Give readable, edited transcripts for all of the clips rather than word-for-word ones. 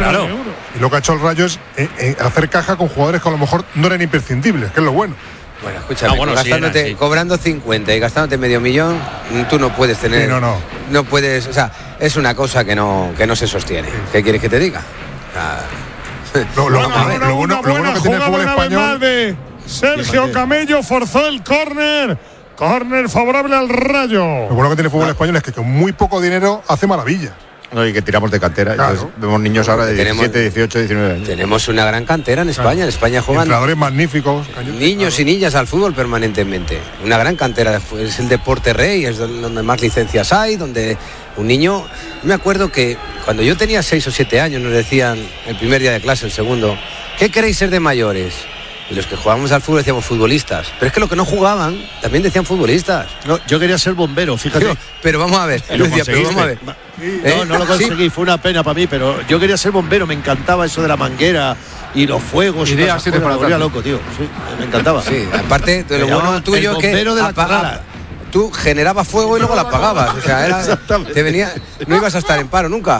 millones Claro. de euros. Y lo que ha hecho el Rayo es hacer caja con jugadores que a lo mejor no eran imprescindibles, que es lo bueno. Bueno, escúchame, sí, era, sí. cobrando 50 y gastándote medio millón, tú no puedes tener. Sí, no. No puedes, o sea, es una cosa que no se sostiene. ¿Qué quieres que te diga? Lo bueno que tiene el Una fútbol jugada una vez más español. de Sergio Camello, forzó el córner. Córner favorable al Rayo. Lo bueno que tiene el fútbol español es que con muy poco dinero hace maravillas. No, y que tiramos de cantera. Claro. Entonces, vemos niños ahora de 17, 18, 19 años. Tenemos una gran cantera en España. En España juegan Entrenadores magníficos. niños y niñas al fútbol permanentemente. Una gran cantera. Es el deporte rey, es donde más licencias hay, donde un niño... Me acuerdo que cuando yo tenía 6 o 7 años nos decían, el primer día de clase, el segundo, ¿qué queréis ser de mayores? Y los que jugábamos al fútbol decíamos futbolistas. Pero es que los que no jugaban también decían futbolistas. No, yo quería ser bombero, fíjate. Pero vamos a ver. ¿Lo Decía, pero vamos a ver. No lo conseguí, fue una pena para mí, pero yo quería ser bombero, me encantaba eso de la manguera y los fuegos. Idea, y sí, me para volvía tanto. loco, tío. Sí, me encantaba. Sí, aparte de lo bueno tuyo el que bombero de la Corrala. tú generabas fuego y luego la apagabas. O sea, Exactamente. no ibas a estar en paro nunca.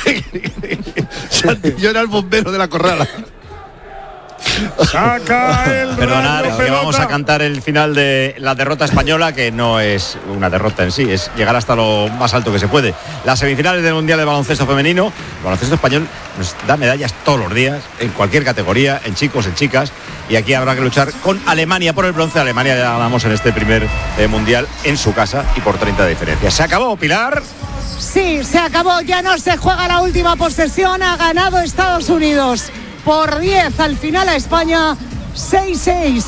Yo era el bombero de la Corrala. Saca el Perdonad, Rayo que pelota. vamos a cantar el final de la derrota española, que no es una derrota en sí, es llegar hasta lo más alto que se puede. Las semifinales del Mundial de Baloncesto Femenino. El baloncesto español nos da medallas todos los días, en cualquier categoría, en chicos, en chicas, y aquí habrá que luchar con Alemania por el bronce. Alemania ya ganamos en este primer Mundial en su casa y por 30 de diferencia. ¿Se acabó, Pilar? Sí, se acabó, ya no se juega la última posesión, ha ganado Estados Unidos por 10 al final a España, 6-6,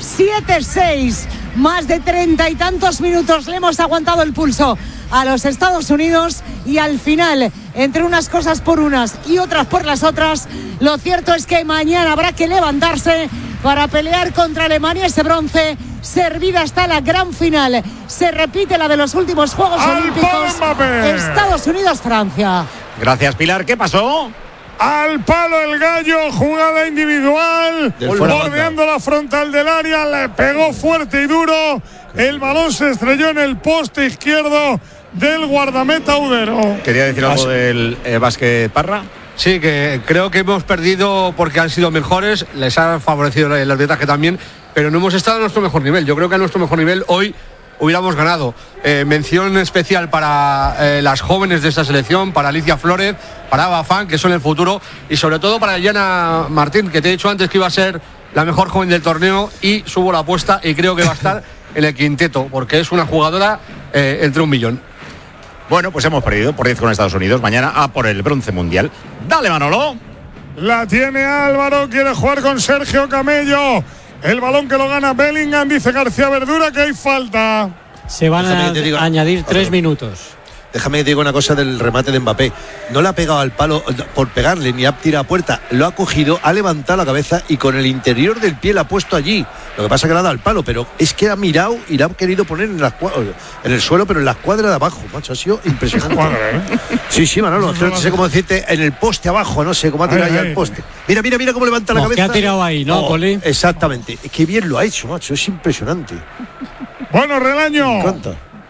7-6, más de 30 y tantos minutos le hemos aguantado el pulso a los Estados Unidos y al final, entre unas cosas por unas y otras por las otras, lo cierto es que mañana habrá que levantarse para pelear contra Alemania ese bronce. Servida está la gran final, se repite la de los últimos Juegos Olímpicos, Estados Unidos-Francia. Gracias, Pilar. ¿Qué pasó? Al palo el Gallo, jugada individual, bordeando la frontal del área, le pegó fuerte y duro, el balón se estrelló en el poste izquierdo del guardameta Udero. ¿Quería decir algo del básquet Parra? Sí, que creo que hemos perdido porque han sido mejores, les ha favorecido el arbitraje también, pero no hemos estado a nuestro mejor nivel. Yo creo que a nuestro mejor nivel hoy hubiéramos ganado. Mención especial para las jóvenes de esta selección, para Alicia Flores, para Bafán, que son el futuro, y sobre todo para Yana Martín, que te he dicho antes que iba a ser la mejor joven del torneo, y subo la apuesta y creo que va a estar en el quinteto, porque es una jugadora entre 1 millón. Bueno, pues hemos perdido por 10 con Estados Unidos. Mañana a por el bronce mundial. Dale, Manolo. La tiene Álvaro, quiere jugar con Sergio Camello. El balón que lo gana Bellingham, dice García Verdura que hay falta. Se van a añadir 3 minutos. Déjame que te diga una cosa del remate de Mbappé. No le ha pegado al palo por pegarle ni ha tirado a puerta. Lo ha cogido, ha levantado la cabeza y con el interior del pie la ha puesto allí. Lo que pasa es que le ha dado al palo, pero es que ha mirado y la ha querido poner en el suelo, pero en la escuadra de abajo, macho. Ha sido impresionante. Sí, Manolo. No sé cómo decirte, en el poste abajo, no sé cómo ha tirado ya el poste. Mira cómo levanta la cabeza. ¿Qué ha tirado ahí, no, Poli? Exactamente. Qué bien lo ha hecho, macho. Es impresionante. Bueno, Relaño. Me encanta.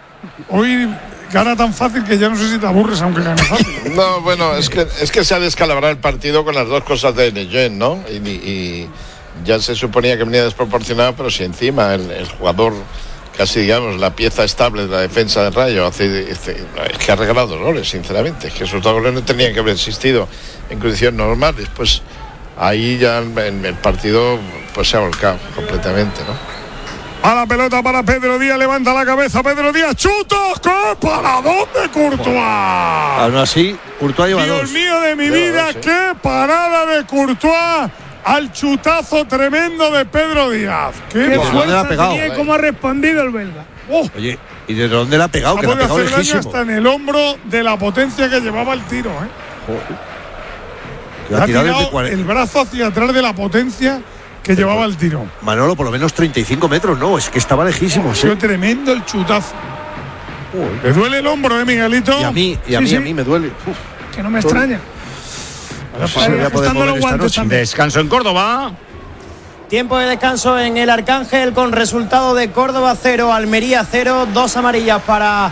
Hoy gana tan fácil que ya no sé si te aburres aunque gane fácil. No, bueno, es que se ha descalabrado el partido con las dos cosas de Neyen, ¿no? Y ya se suponía que venía desproporcionado, pero si encima el jugador, casi digamos, la pieza estable de la defensa del Rayo, es que ha regalado dolores, sinceramente. Es que esos 2 goles no tenían que haber existido en condiciones normales. Pues ahí ya en el partido pues se ha volcado completamente, ¿no? A la pelota para Pedro Díaz, levanta la cabeza Pedro Díaz, chuta, ¿qué paradón de Courtois? Aún así, Courtois lleva Dios dos. mío de mi vida, qué parada de Courtois al chutazo tremendo de Pedro Díaz. Qué fuerza tenía y cómo ha respondido el belga. Oye, ¿y de dónde le ha pegado? Que le ha pegado hacer daño lejísimo. hasta en el hombro de la potencia que llevaba el tiro, Que ha ha tirado tirado desde 40. el brazo hacia atrás de la potencia que llevaba el tiro. Manolo, por lo menos 35 metros, no, es que estaba lejísimo. Ha sido tremendo el chutazo. ¿Le duele el hombro, Miguelito? Y a mí, Sí. a mí me duele. Que no me extraña. Ajustando los guantes también. Descanso en Córdoba. Tiempo de descanso en el Arcángel con resultado de Córdoba 0, Almería 0, 2 amarillas para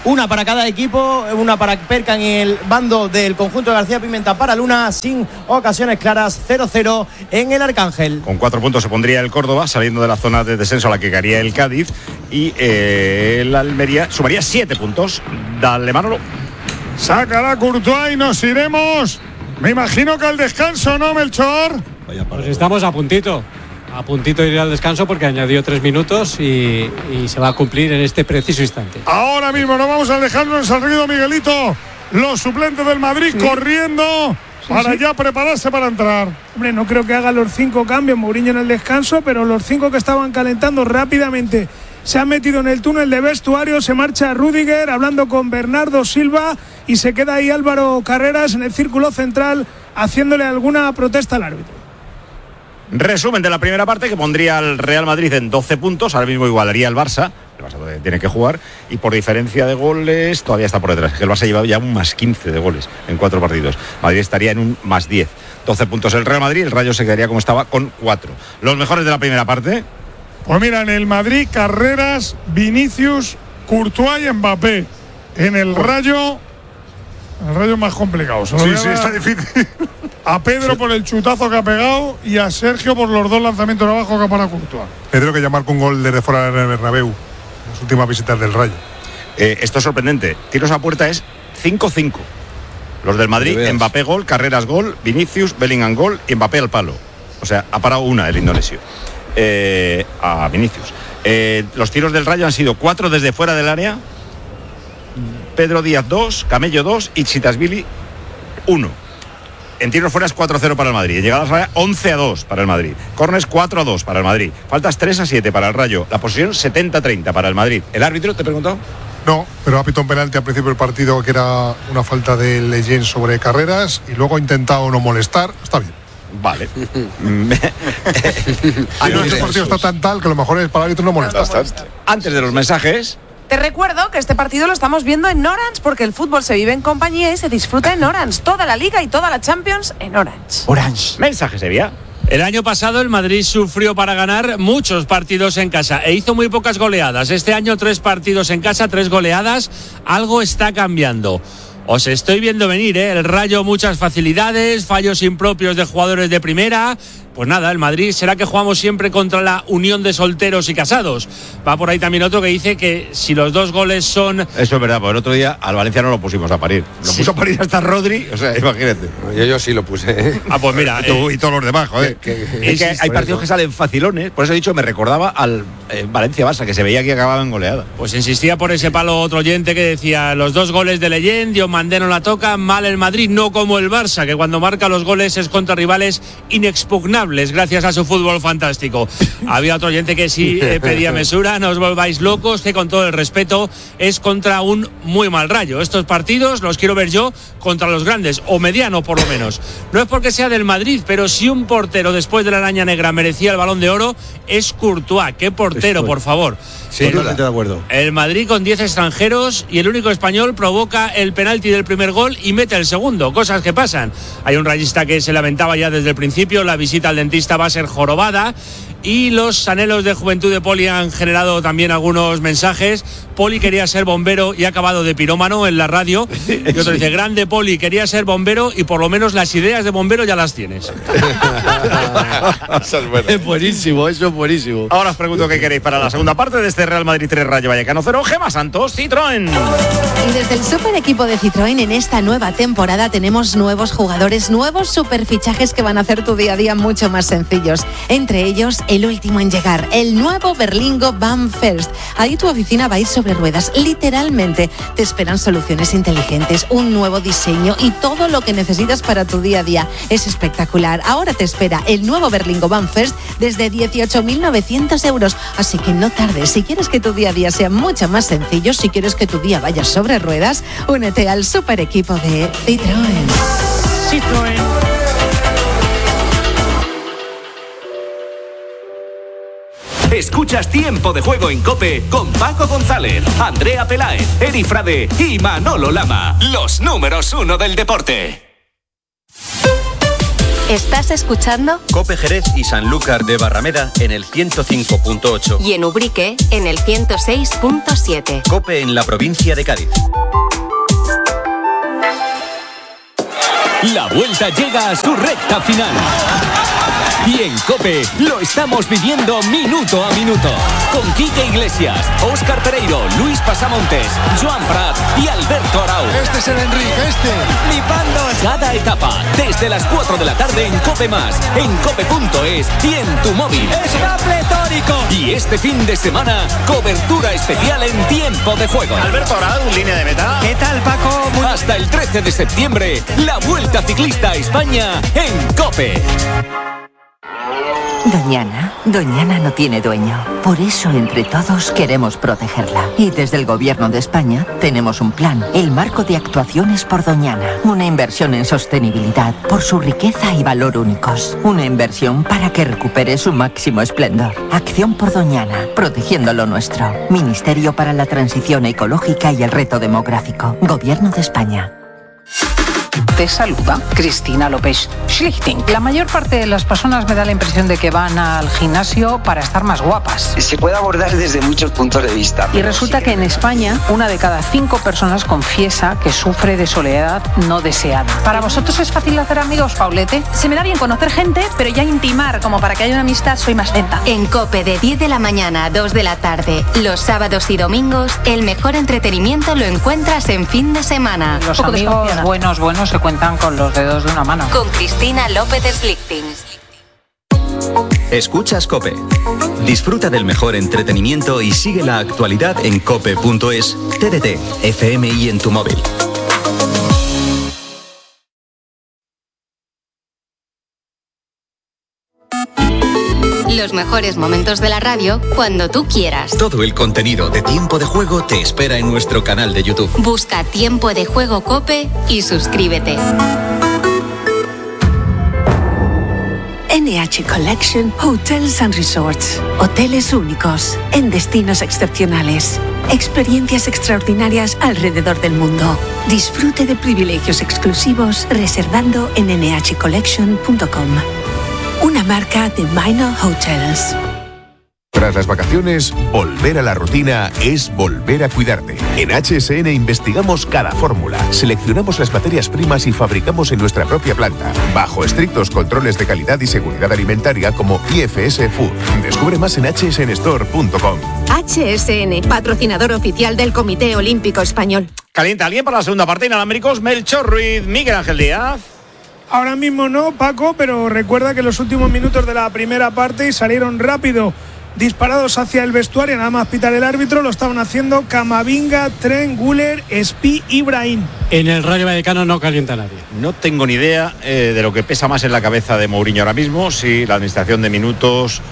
una para cada equipo, una para Perca en el bando del conjunto de García Pimenta para Luna, sin ocasiones claras, 0-0 en el Arcángel. Con 4 puntos se pondría el Córdoba, saliendo de la zona de descenso a la que caería el Cádiz, y el Almería sumaría 7 puntos. Dale, Manolo. Sacará Courtois y nos iremos, me imagino que al descanso, ¿no, Melchor? Pues estamos a puntito de ir al descanso porque añadió 3 minutos y se va a cumplir en este preciso instante. Ahora mismo nos vamos a dejarnos al río Miguelito, los suplentes del Madrid corriendo para ya prepararse para entrar. Hombre, no creo que haga los 5 cambios Mourinho en el descanso, pero los 5 que estaban calentando rápidamente se han metido en el túnel de vestuario. Se marcha Rüdiger hablando con Bernardo Silva y se queda ahí Álvaro Carreras en el círculo central haciéndole alguna protesta al árbitro. Resumen de la primera parte, que pondría al Real Madrid en 12 puntos, ahora mismo igualaría al Barça, el Barça tiene que jugar, y por diferencia de goles todavía está por detrás, que el Barça lleva ya un más 15 de goles en 4 partidos, Madrid estaría en un más 10, 12 puntos el Real Madrid, el Rayo se quedaría como estaba con 4. Los mejores de la primera parte. Pues mira, en el Madrid, Carreras, Vinicius, Courtois y Mbappé. En el Rayo es más complicado. Sí, está difícil. A Pedro por el chutazo que ha pegado y a Sergio por los 2 lanzamientos de abajo que ha parado Courtois. Pedro, que ya marcó un gol desde fuera del Bernabéu en las últimas visitas del Rayo. Esto es sorprendente. Tiros a puerta es 5-5. Los del Madrid, Mbappé gol, Carreras gol, Vinicius, Bellingham gol y Mbappé al palo. O sea, ha parado una el indonesio. A Vinicius. Los tiros del Rayo han sido 4 desde fuera del área. Pedro Díaz 2, Camello 2 y Chitasvili 1. En tiros fuera es 4-0 para el Madrid. En llegadas al área 11-2 para el Madrid. Corners 4-2 para el Madrid. Faltas 3-7 para el Rayo. La posesión 70-30 para el Madrid. ¿El árbitro te preguntó? No, pero ha pitado un penalti al principio del partido que era una falta de Leyen sobre Carreras y luego ha intentado no molestar. Está bien. Vale. Este partido está tan tal que lo mejor es para el árbitro no molestar. Antes de los mensajes. Te recuerdo que este partido lo estamos viendo en Orange porque el fútbol se vive en compañía y se disfruta en Orange. Toda la Liga y toda la Champions en Orange. Orange. Mensaje, Sevilla. El año pasado el Madrid sufrió para ganar muchos partidos en casa e hizo muy pocas goleadas. Este año 3 partidos en casa, 3 goleadas. Algo está cambiando. Os estoy viendo venir, El Rayo muchas facilidades, fallos impropios de jugadores de primera. Pues nada, el Madrid, ¿será que jugamos siempre contra la unión de solteros y casados? Va por ahí también otro que dice que si los 2 goles son... Eso es verdad, porque el otro día al Valenciano lo pusimos a parir. Lo puso a parir hasta Rodri, o sea, imagínate. Yo sí lo puse. Ah, pues mira. y todos los demás, joder. Es que hay partidos que salen facilones, por eso he dicho, me recordaba al Valencia-Barça, que se veía que acababa en goleada. Pues insistía por ese palo otro oyente que decía, los 2 goles de Leyen, Diomandé no la toca, mal el Madrid, no como el Barça, que cuando marca los goles es contra rivales inexpugnables gracias a su fútbol fantástico. Había otro oyente que sí pedía mesura, no os volváis locos, que con todo el respeto es contra un muy mal Rayo. Estos partidos los quiero ver yo contra los grandes, o mediano por lo menos. No es porque sea del Madrid, pero si un portero después de la araña negra merecía el Balón de Oro, es Courtois. ¿Qué portero, por favor? Sí, totalmente de acuerdo. El Madrid con 10 extranjeros y el único español provoca el penalti del primer gol y mete el segundo. Cosas que pasan. Hay un rayista que se lamentaba ya desde el principio, la visita al dentista va a ser jorobada. Y los anhelos de juventud de Poli han generado también algunos mensajes. Poli quería ser bombero y ha acabado de pirómano en la radio. Y otro dice, grande Poli, quería ser bombero y por lo menos las ideas de bombero ya las tienes. Eso es bueno. Es buenísimo, eso es buenísimo. Ahora os pregunto qué queréis para la segunda parte de este Real Madrid 3 Rayo Vallecano 0. Gema Santos, Citroën. Y desde el super equipo de Citroën en esta nueva temporada tenemos nuevos jugadores, nuevos superfichajes que van a hacer tu día a día mucho más sencillos. Entre ellos, el último en llegar, el nuevo Berlingo Van First. Ahí tu oficina va a ir sobre ruedas, literalmente. Te esperan soluciones inteligentes, un nuevo diseño y todo lo que necesitas para tu día a día. Es espectacular. Ahora te espera el nuevo Berlingo Van First desde 18.900 euros. Así que no tardes. Si quieres que tu día a día sea mucho más sencillo, si quieres que tu día vaya sobre ruedas, únete al super equipo de Citroën. Citroën. Escuchas Tiempo de Juego en COPE con Paco González, Andrea Peláez, Eri Frade y Manolo Lama. Los números 1 del deporte. ¿Estás escuchando? Cope Jerez y Sanlúcar de Barrameda en el 105.8. Y en Ubrique en el 106.7. Cope en la provincia de Cádiz. La vuelta llega a su recta final. Y en COPE lo estamos viviendo minuto a minuto. Con Quique Iglesias, Óscar Pereiro, Luis Pasamontes, Joan Prat y Alberto Arau. Este es el Enrique, Flipando. Cada etapa, desde las 4 de la tarde en COPE+, en cope.es y en tu móvil. ¡Está pletórico! Y este fin de semana, cobertura especial en tiempo de juego. Alberto Arau, línea de meta. ¿Qué tal, Paco? Hasta el 13 de septiembre, la Vuelta Ciclista a España en COPE. Doñana no tiene dueño. Por eso, entre todos, queremos protegerla. Y desde el Gobierno de España tenemos un plan, el Marco de Actuaciones por Doñana. Una inversión en sostenibilidad por su riqueza y valor únicos. Una inversión para que recupere su máximo esplendor. Acción por Doñana, protegiendo lo nuestro. Ministerio para la Transición Ecológica y el Reto Demográfico. Gobierno de España. Te saluda Cristina López Schlichting. La mayor parte de las personas me da la impresión de que van al gimnasio para estar más guapas. Se puede abordar desde muchos puntos de vista. Y resulta que en España, 1 de cada 5 personas confiesa que sufre de soledad no deseada. ¿Para vosotros es fácil hacer amigos, Paulete? Se me da bien conocer gente, pero ya intimar, como para que haya una amistad, soy más lenta. En COPE de 10 de la mañana a 2 de la tarde, los sábados y domingos, el mejor entretenimiento lo encuentras en fin de semana. Los amigos buenos se cuentan con los dedos de una mano. Con Cristina López Schlichting. Escuchas COPE. Disfruta del mejor entretenimiento y sigue la actualidad en cope.es, TDT, FM y en tu móvil. Los mejores momentos de la radio cuando tú quieras. Todo el contenido de Tiempo de Juego te espera en nuestro canal de YouTube. Busca Tiempo de Juego COPE y suscríbete. NH Collection Hotels and Resorts. Hoteles únicos, en destinos excepcionales. Experiencias extraordinarias alrededor del mundo. Disfrute de privilegios exclusivos reservando en nhcollection.com. Una marca de Minor Hotels. Tras las vacaciones, volver a la rutina es volver a cuidarte. En HSN investigamos cada fórmula, seleccionamos las materias primas y fabricamos en nuestra propia planta, bajo estrictos controles de calidad y seguridad alimentaria como IFS Food. Descubre más en hsnstore.com. HSN, patrocinador oficial del Comité Olímpico Español. ¿Calienta alguien para la segunda parte? Inalámbricos, Melchor Ruiz, Miguel Ángel Díaz. Ahora mismo no, Paco, pero recuerda que los últimos minutos de la primera parte salieron rápido, disparados hacia el vestuario, nada más pitar el árbitro, lo estaban haciendo Camavinga, Trent, Güler, Espí y Brahim. En el Rayo Vallecano no calienta nadie. No tengo ni idea de lo que pesa más en la cabeza de Mourinho ahora mismo, si la administración de minutos,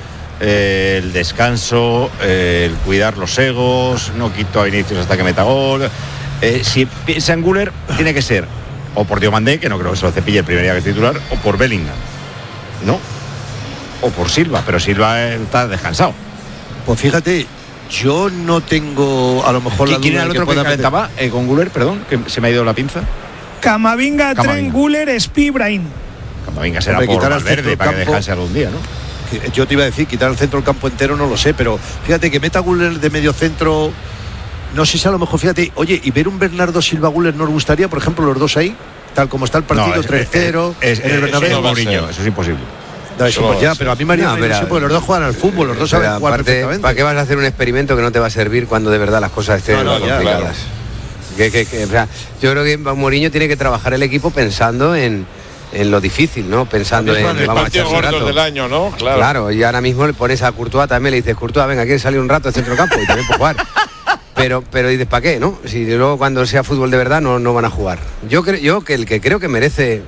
el descanso, el cuidar los egos, no quito a Vinicius hasta que meta gol. Si piensa en Güler, tiene que ser o por Diomandé, que no creo que se lo cepille el primer día que es titular, o por Bellingham, ¿no? O por Silva, pero Silva está descansado. Pues fíjate, yo no tengo a lo mejor la duda. ¿Quién era el otro que calentaba con Güler? Perdón, que se me ha ido la pinza. Camavinga, Trent, Güler, Espí, Brahim. Camavinga será por Valverde para que dejase algún día, ¿no? Yo te iba a decir, quitar el centro del campo entero no lo sé, pero fíjate que meta Güler de medio centro. No sé si a lo mejor, fíjate, oye, y ver un Bernardo Silva Güler nos gustaría, por ejemplo, los dos ahí, tal como está el partido, no, 3-0. En el Bernabéu, Mourinho, eso es imposible. No, eso pues ya, pero a mí me haría ilusión porque los dos juegan al fútbol, los dos saben jugar perfectamente. ¿Para qué vas a hacer un experimento que no te va a servir cuando de verdad las cosas estén complicadas? Claro. O sea, yo creo que Mourinho tiene que trabajar el equipo pensando en lo difícil, ¿no? Pensando en el partido gordo del año, ¿no? Claro, y ahora mismo le pones a Courtois también, le dices, Courtois, venga, ¿quieres salir un rato al centro campo? Y también por jugar. Pero dices, ¿para qué, no? Si luego cuando sea fútbol de verdad no van a jugar. Yo que el que creo que merece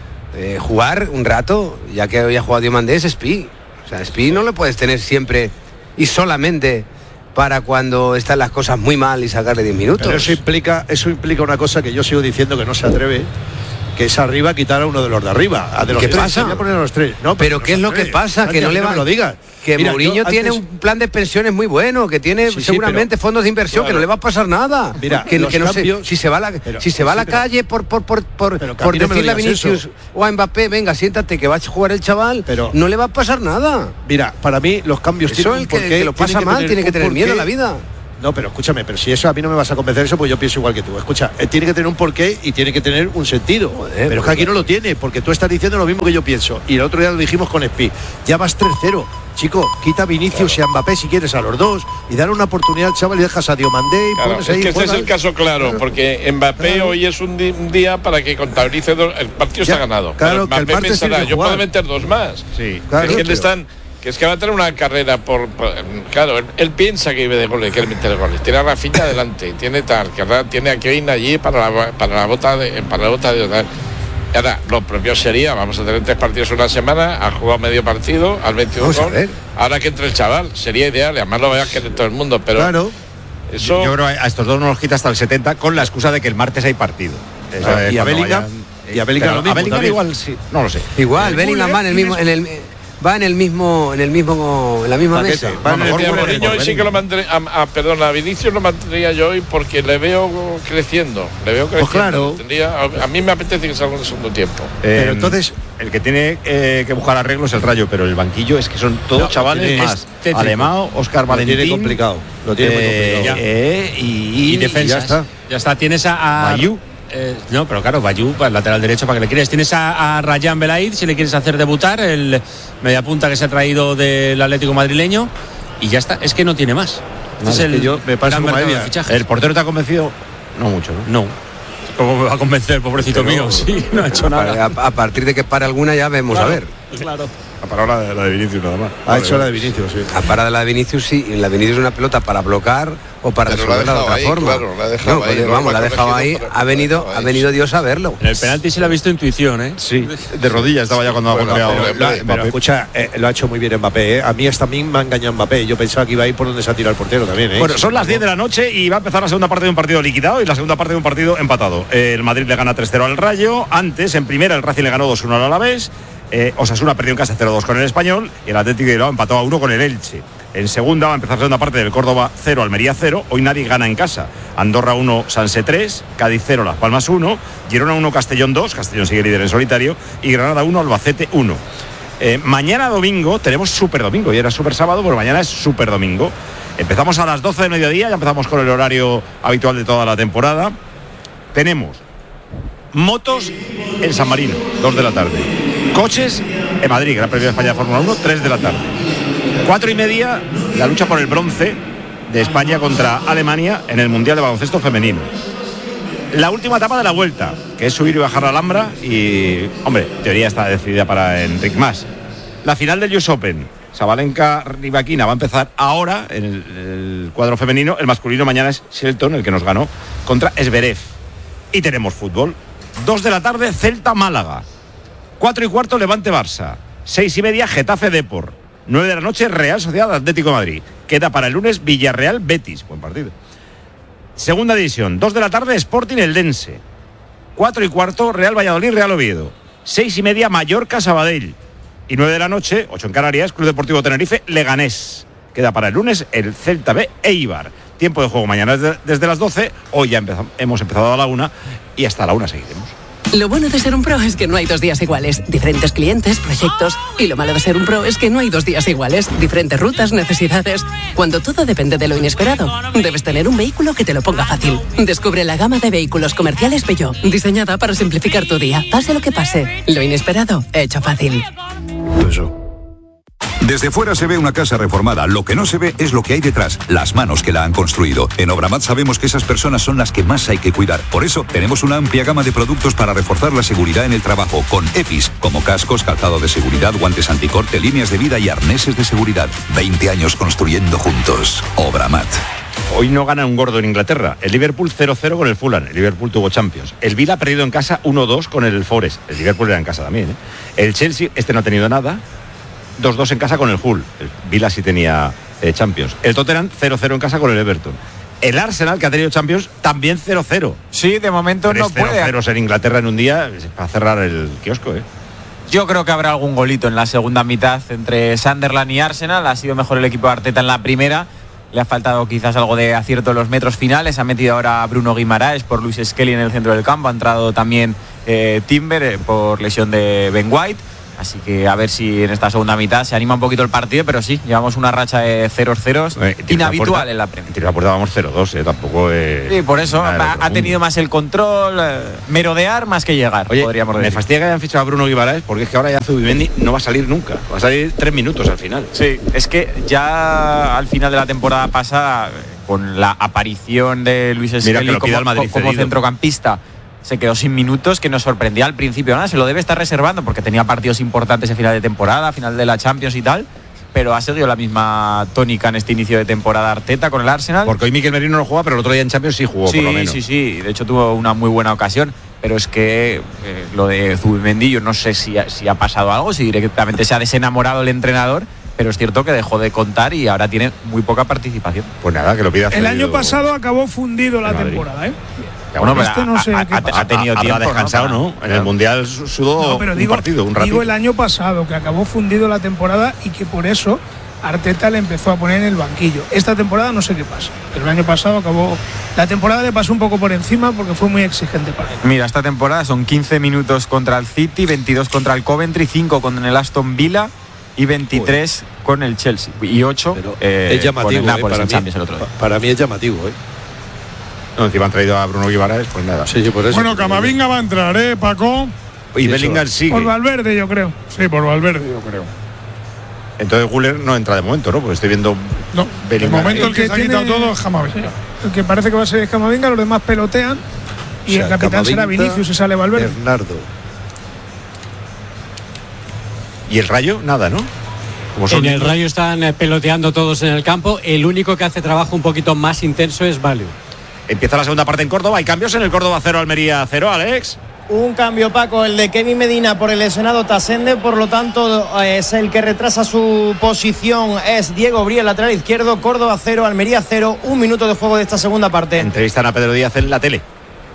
jugar un rato, ya que hoy ha jugado Diomandé, es Espí. O sea, Espí no lo puedes tener siempre y solamente para cuando están las cosas muy mal y sacarle 10 minutos. Pero eso implica una cosa que yo sigo diciendo que no se atreve, que es arriba quitar a uno de los de arriba. A de los ¿Qué que pasa? voy a poner a los 3. No, pero ¿qué es lo que pasa? Que no le va, lo digas. Que Mira, Mourinho tiene antes, un plan de pensiones muy bueno, que tiene seguramente pero, fondos de inversión, que no le va a pasar nada. Mira, que no cambios, sé, si se va a la calle por decirle a Vinicius o a Mbappé, venga, siéntate que va a jugar el chaval, no le va a pasar nada. Mira, para mí los cambios eso tienen el que lo pasa mal tiene que tener miedo en la vida. No, pero escúchame, pero si eso a mí no me vas a convencer eso, pues yo pienso igual que tú. Escucha, tiene que tener un porqué y tiene que tener un sentido. Joder, pero es que aquí no lo tiene, porque tú estás diciendo lo mismo que yo pienso. Y el otro día lo dijimos con Spi. Ya vas 3-0. Chico, quita a Vinicius y a Mbappé si quieres a los dos y dar una oportunidad al chaval y dejas a Diomandé y pones ahí. Es que este es el caso claro, porque Mbappé hoy es un día para que contabilice el partido está ganado. Claro, pero Mbappé pensará, yo puedo meter 2 más. Sí, claro, es que va a tener una carrera claro, él piensa que vive de goles, quiere meter goles. Tiene a Rafinha adelante, tiene tiene a Kevin allí para la bota de ahora, lo propio sería, vamos a tener 3 partidos en una semana, ha jugado medio partido, al 22 gol. Ahora que entre el chaval, sería ideal, y además lo vaya a querer todo el mundo, pero claro. Eso... Yo creo que a estos dos no los quita hasta el 70 con la excusa de que el martes hay partido. Y a Bellingham lo mismo. A Bellingham igual sí, no lo sé. Igual, Bellingham va en la misma mesa. Mourinho hoy sí que lo mantendría, a Vinicius lo mantendría yo hoy porque le veo creciendo. Pues claro. A mí me apetece que salga en el segundo tiempo. Pero entonces el que tiene que buscar arreglo es el Rayo, pero el banquillo es que son todos chavales más. Alemão, Óscar Valentín. Lo tiene complicado. Lo tiene muy complicado. Y defensas. Ya está. Tienes a Bayou. No, pero claro, Bayou, para el lateral derecho, ¿para que le quieres? Tienes a Rayan Belaid, si le quieres hacer debutar, el mediapunta que se ha traído del Atlético madrileño, y ya está, es que no tiene más. Yo me paso como ¿El portero te ha convencido? No mucho, ¿no? No. ¿Cómo me va a convencer, pobrecito mío? Sí, no ha hecho nada. A partir de que para alguna ya vemos, claro, a ver. Claro. Ha parado la de Vinicius nada más. Ha hecho la de Vinicius, sí. Ha parado la de Vinicius, sí. Y la de Vinicius es una pelota para bloquear o para resolverla de otra forma. Claro, la ha dejado ahí. La ha dejado ahí. Ha venido Dios a verlo. En el penalti se le ha visto intuición, ¿eh? Sí, de rodillas estaba ya cuando ha golpeado. Pero escucha, lo ha hecho muy bien Mbappé, ¿eh? A mí hasta a mí me ha engañado Mbappé. Yo pensaba que iba a ir por donde se ha tirado el portero también, ¿eh? Bueno, son las 10 de la noche y va a empezar la segunda parte de un partido liquidado y la segunda parte de un partido empatado. El Madrid le gana 3-0 al Rayo. Antes, en primera, el Racing le ganó 2-1 al Alavés. Osasuna perdió en casa 0-2 con el Español y el Atlético de Bilbao empató a 1 con el Elche. En segunda va a empezar la segunda parte del Córdoba 0, Almería 0. Hoy nadie gana en casa. Andorra 1, Sanse 3, Cádiz 0, Las Palmas 1, Girona 1, Castellón 2, Castellón sigue líder en solitario, y Granada 1, Albacete 1. Mañana domingo tenemos Super Domingo, y era Super Sábado, pero mañana es Super Domingo. Empezamos a las 12 del mediodía, ya empezamos con el horario habitual de toda la temporada. Tenemos motos en San Marino, 2 de la tarde. Coches en Madrid, Gran Premio de España de Fórmula 1, 3 de la tarde. 4:30, la lucha por el bronce de España contra Alemania en el Mundial de Baloncesto Femenino. La última etapa de la Vuelta, que es subir y bajar la Alhambra, y, hombre, en teoría está decidida para Enric Mas. La final del US Open, Sabalenka-Rybakina, va a empezar ahora en el cuadro femenino. El masculino mañana es Shelton, el que nos ganó, contra Zverev. Y tenemos fútbol. 2 de la tarde, Celta-Málaga. 4:15, Levante-Barça. 6:30, Getafe-Depor. 9 de la noche, Real Sociedad Atlético de Madrid. Queda para el lunes Villarreal-Betis. Buen partido. Segunda división, 2 de la tarde, Sporting-Eldense. 4:15, Real Valladolid-Real Oviedo. 6:30, Mallorca-Sabadell. Y 9 de la noche, 8 en Canarias, Club Deportivo Tenerife-Leganés. Queda para el lunes el Celta B Eibar. Tiempo de juego mañana desde las 12. Hoy ya hemos empezado a la 1 y hasta la 1 seguiremos. Lo bueno de ser un pro es que no hay 2 días iguales. Diferentes clientes, proyectos. Y lo malo de ser un pro es que no hay 2 días iguales. Diferentes rutas, necesidades. Cuando todo depende de lo inesperado, debes tener un vehículo que te lo ponga fácil. Descubre la gama de vehículos comerciales Peugeot, diseñada para simplificar tu día. Pase lo que pase, lo inesperado, hecho fácil. Desde fuera se ve una casa reformada, lo que no se ve es lo que hay detrás, las manos que la han construido. En Obramat sabemos que esas personas son las que más hay que cuidar. Por eso tenemos una amplia gama de productos para reforzar la seguridad en el trabajo, con EPIs, como cascos, calzado de seguridad, guantes anticorte, líneas de vida y arneses de seguridad. 20 años construyendo juntos. Obramat. Hoy no gana un gordo en Inglaterra. El Liverpool 0-0 con el Fulham. El Liverpool tuvo Champions. El Villa ha perdido en casa 1-2 con el Forest. El Liverpool era en casa también, ¿eh? El Chelsea, no ha tenido nada. 2-2 en casa con el Hull. El Villa sí tenía Champions. El Tottenham 0-0 en casa con el Everton. El Arsenal, que ha tenido Champions, también 0-0. Sí, de momento no puede. 0-0 en Inglaterra en un día para cerrar el kiosco, ¿eh? Yo creo que habrá algún golito en la segunda mitad entre Sunderland y Arsenal. Ha sido mejor el equipo de Arteta en la primera. Le ha faltado quizás algo de acierto en los metros finales. Ha metido ahora a Bruno Guimaraes por Luis Skelly en el centro del campo. Ha entrado también Timber por lesión de Ben White. Así que a ver si en esta segunda mitad se anima un poquito el partido, pero sí, llevamos una racha de 0-0 inhabitual en la Premier. Tiro la puerta vamos 0-2, tampoco sí, por eso ha tenido más el control, merodear más que llegar. Oye, podríamos decir. Me fastidia que hayan fichado a Bruno Guimaraes, porque es que ahora ya Zubimendi no va a salir nunca, va a salir 3 minutos al final. Sí, es que ya al final de la temporada pasada, con la aparición de Luis Skelly como centrocampista, se quedó sin minutos, que nos sorprendía al principio. Nada, se lo debe estar reservando porque tenía partidos importantes en final de temporada, final de la Champions y tal, pero ha seguido la misma tónica en este inicio de temporada Arteta con el Arsenal. Porque hoy Mikel Merino no juega, pero el otro día en Champions sí jugó, por lo menos. Sí, de hecho tuvo una muy buena ocasión, pero es que lo de Zubimendi, yo no sé si ha pasado algo, si directamente se ha desenamorado el entrenador, pero es cierto que dejó de contar y ahora tiene muy poca participación. Pues nada, que lo pida. El año pasado acabó fundido la temporada, ¿eh? Bueno, no sé ha tenido tiempo, descansado, ¿no? En el Mundial sudó un partido, un ratito. Digo el año pasado, que acabó fundido la temporada y que por eso Arteta le empezó a poner en el banquillo. Esta temporada no sé qué pasa, pero el año pasado acabó. La temporada le pasó un poco por encima porque fue muy exigente para él. Mira, esta temporada son 15 minutos contra el City, 22 contra el Coventry, 5 con el Aston Villa y 23 con el Chelsea. Y 8 es llamativo, con el Nápoles para en Champions el otro día. Para mí es llamativo, No, encima han traído a Bruno Guimaraes, pues nada. Sí, por eso. Bueno, Camavinga va a entrar, Paco. Y Bellingham sigue. Por Valverde, yo creo. Sí, por Valverde, yo creo. Entonces Güler no entra de momento, ¿no? Porque estoy viendo. No, de momento el que se ha quitado todo es Camavinga. El que parece que va a ser Camavinga, los demás pelotean. Y el capitán será Vinicius y sale Valverde. Bernardo. Y el Rayo, nada, ¿no? En el Rayo están peloteando todos en el campo. El único que hace trabajo un poquito más intenso es Valeu. Empieza la segunda parte en Córdoba. Hay cambios en el Córdoba 0, Almería 0, Alex. Un cambio, Paco, el de Kevin Medina por el lesionado Tasende, por lo tanto es el que retrasa su posición, es Diego Bría, lateral izquierdo. Córdoba 0, Almería 0, 1 minuto de juego de esta segunda parte. Entrevistan a Pedro Díaz en la tele.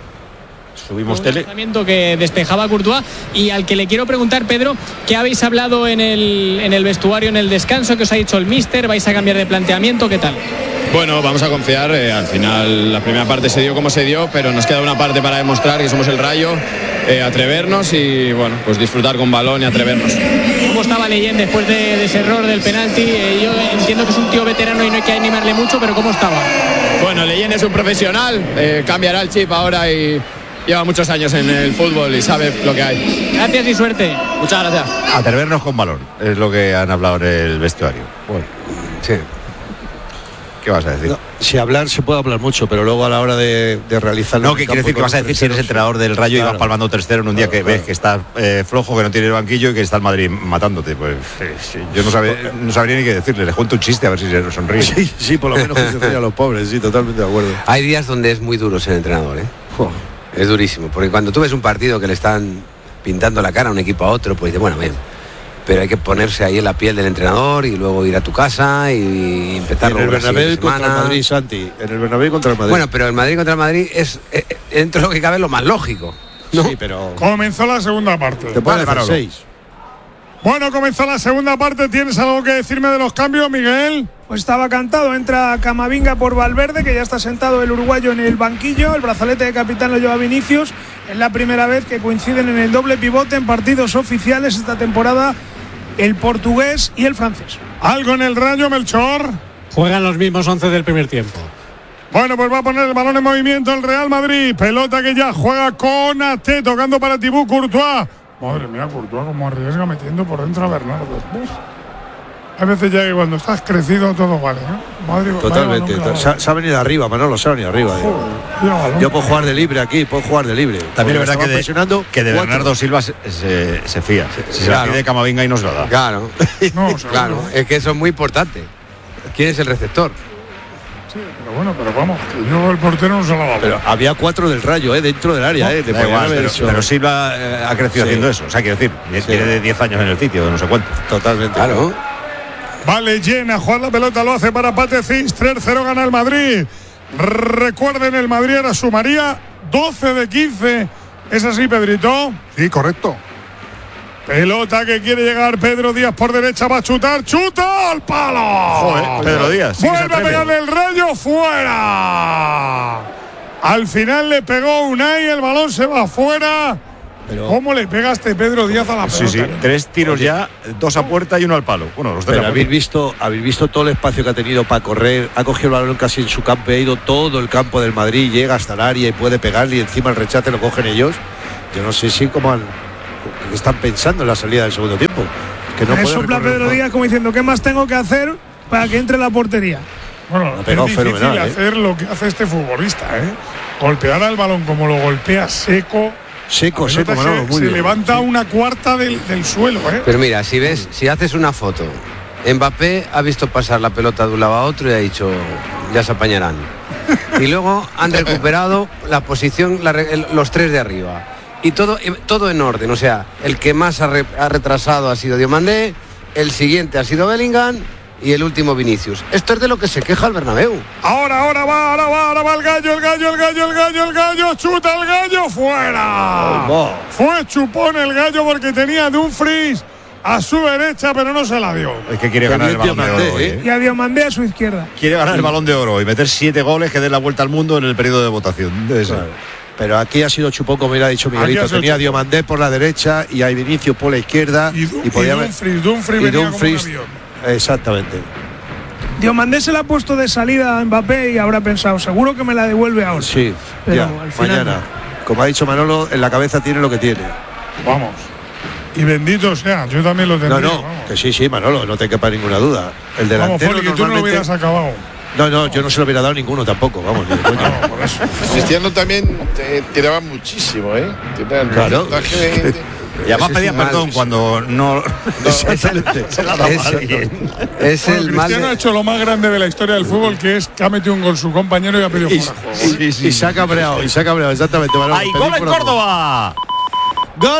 Subimos tele. Que despejaba Courtois y al que le quiero preguntar, Pedro, ¿qué habéis hablado en el vestuario, en el descanso? ¿Qué os ha dicho el míster? ¿Vais a cambiar de planteamiento? ¿Qué tal? Bueno, vamos a confiar. Al final la primera parte se dio como se dio, pero nos queda una parte para demostrar que somos el Rayo, atrevernos y bueno, pues disfrutar con balón y atrevernos. ¿Cómo estaba Leyen después de ese error del penalti? Yo entiendo que es un tío veterano y no hay que animarle mucho, pero ¿cómo estaba? Bueno, Leyen es un profesional, cambiará el chip ahora y lleva muchos años en el fútbol y sabe lo que hay. Gracias y suerte. Muchas gracias. Atrevernos con balón, es lo que han hablado en el vestuario. Bueno, sí. ¿Qué vas a decir? No, si hablar se puede hablar mucho, pero luego a la hora de realizar. No, que quiere decir que vas a decir si eres entrenador del Rayo y vas palmando 3-0 en un día que ves que estás flojo, que no tiene el banquillo y que está el Madrid matándote. Pues yo no sabría ni qué decirle. Les cuento un chiste a ver si se sonríe. Sí, por lo menos que se ríe a los pobres, sí, totalmente de acuerdo. Hay días donde es muy duro ser entrenador, Es durísimo, porque cuando tú ves un partido que le están pintando la cara a un equipo a otro, pues dices, bueno, bien, pero hay que ponerse ahí en la piel del entrenador y luego ir a tu casa y empezar en el Bernabéu contra el Madrid, Santi. En el Bernabéu contra el Madrid. Bueno, pero el Madrid contra el Madrid es dentro de lo que cabe lo más lógico, ¿no? Sí, pero comenzó la segunda parte. Te puede dejar 6. Bueno, comenzó la segunda parte. ¿Tienes algo que decirme de los cambios, Miguel? Pues estaba cantado, entra Camavinga por Valverde, que ya está sentado el uruguayo en el banquillo. El brazalete de capitán lo lleva Vinicius. Es la primera vez que coinciden en el doble pivote en partidos oficiales esta temporada el portugués y el francés. ¿Algo en el Rayo, Melchor? Juegan los mismos 11 del primer tiempo. Bueno, pues va a poner el balón en movimiento el Real Madrid. Pelota que ya juega con Ate, tocando para Thibaut Courtois. Madre mía, Courtois como arriesga metiendo por dentro a Bernardo. A veces ya que cuando estás crecido todo vale, Madrid, totalmente. Se ha venido arriba, Manolo, se ha venido arriba. Yo puedo jugar de libre aquí, puedo jugar de libre. También es verdad que de Bernardo Silva se fía. Se la pide Camavinga y no se lo da. Claro, claro, es que eso es muy importante. ¿Quién es el receptor? Sí, pero vamos, que yo el portero no se lo ha dado. Pero había 4 del Rayo, dentro del área, Da igual, pero Silva ha crecido haciendo eso. O sea, quiero decir, tiene de 10 años en el sitio, no sé cuánto. Totalmente. Claro. Vale, llena, jugar la pelota, lo hace para Patecís, 3-0 gana el Madrid. Recuerden, el Madrid ahora sumaría 12 de 15. ¿Es así, Pedrito? Sí, correcto. Pelota que quiere llegar Pedro Díaz por derecha, va a chutar, ¡chuta al palo! Joder, Pedro Díaz. Vuelve a pegarle el Rayo, fuera. Al final le pegó Unai, el balón se va afuera. Pero, ¿cómo le pegaste, Pedro Díaz, a la pelota? Sí, 3 tiros ya, 2 a puerta y 1 al palo. Bueno, los 3. Pero habéis visto todo el espacio que ha tenido para correr. Ha cogido el balón casi en su campo, ha ido todo el campo del Madrid, llega hasta el área y puede pegarle, y encima el rechace lo cogen ellos. Yo no sé si como están pensando en la salida del segundo tiempo. Que no sopla Pedro Díaz como diciendo, ¿qué más tengo que hacer para que entre en la portería? Bueno, es difícil hacer lo que hace este futbolista, golpear al balón como lo golpea seco, Manolo, muy bien. Se levanta una cuarta del suelo, Pero mira, si haces una foto, Mbappé ha visto pasar la pelota de un lado a otro y ha dicho, ya se apañarán. Y luego han recuperado la posición, los 3 de arriba. Y todo en orden, o sea, el que más ha retrasado ha sido Diomandé, el siguiente ha sido Bellingham y el último Vinicius. Esto es de lo que se queja el Bernabéu. Ahora va el gallo, chuta el gallo, fuera. Fue chupón el gallo porque tenía Dumfries a su derecha, pero no se la dio. Es que quiere ganar el Balón de Oro hoy, Y a Diomandé a su izquierda. Quiere ganar el Balón de Oro y meter 7 goles que den la vuelta al mundo en el periodo de votación. Pero aquí ha sido chupón, como ha dicho Miguelito. Tenía a Diomandé por la derecha y a Vinicius por la izquierda. Y Dumfries venía como un avión. Exactamente. Diomandé se la ha puesto de salida a Mbappé y habrá pensado, seguro que me la devuelve ahora. Sí, pero ya, al final mañana. Como ha dicho Manolo, en la cabeza tiene lo que tiene. Vamos. Y bendito sea, yo también lo tendría. Que sí, Manolo, no te quepa ninguna duda. El delantero Foli, que tú no lo hubieras acabado. No, yo no se lo hubiera dado ninguno tampoco, vamos. Por eso. Cristiano también tiraba muchísimo, Claro. Y además pedía perdón cuando no se la daba a alguien. Cristiano ha hecho lo más grande de la historia del fútbol, que es que ha metido un gol su compañero y ha pedido fuera juego. Y se ha cabreado, exactamente. ¡Hay gol en Córdoba! Gol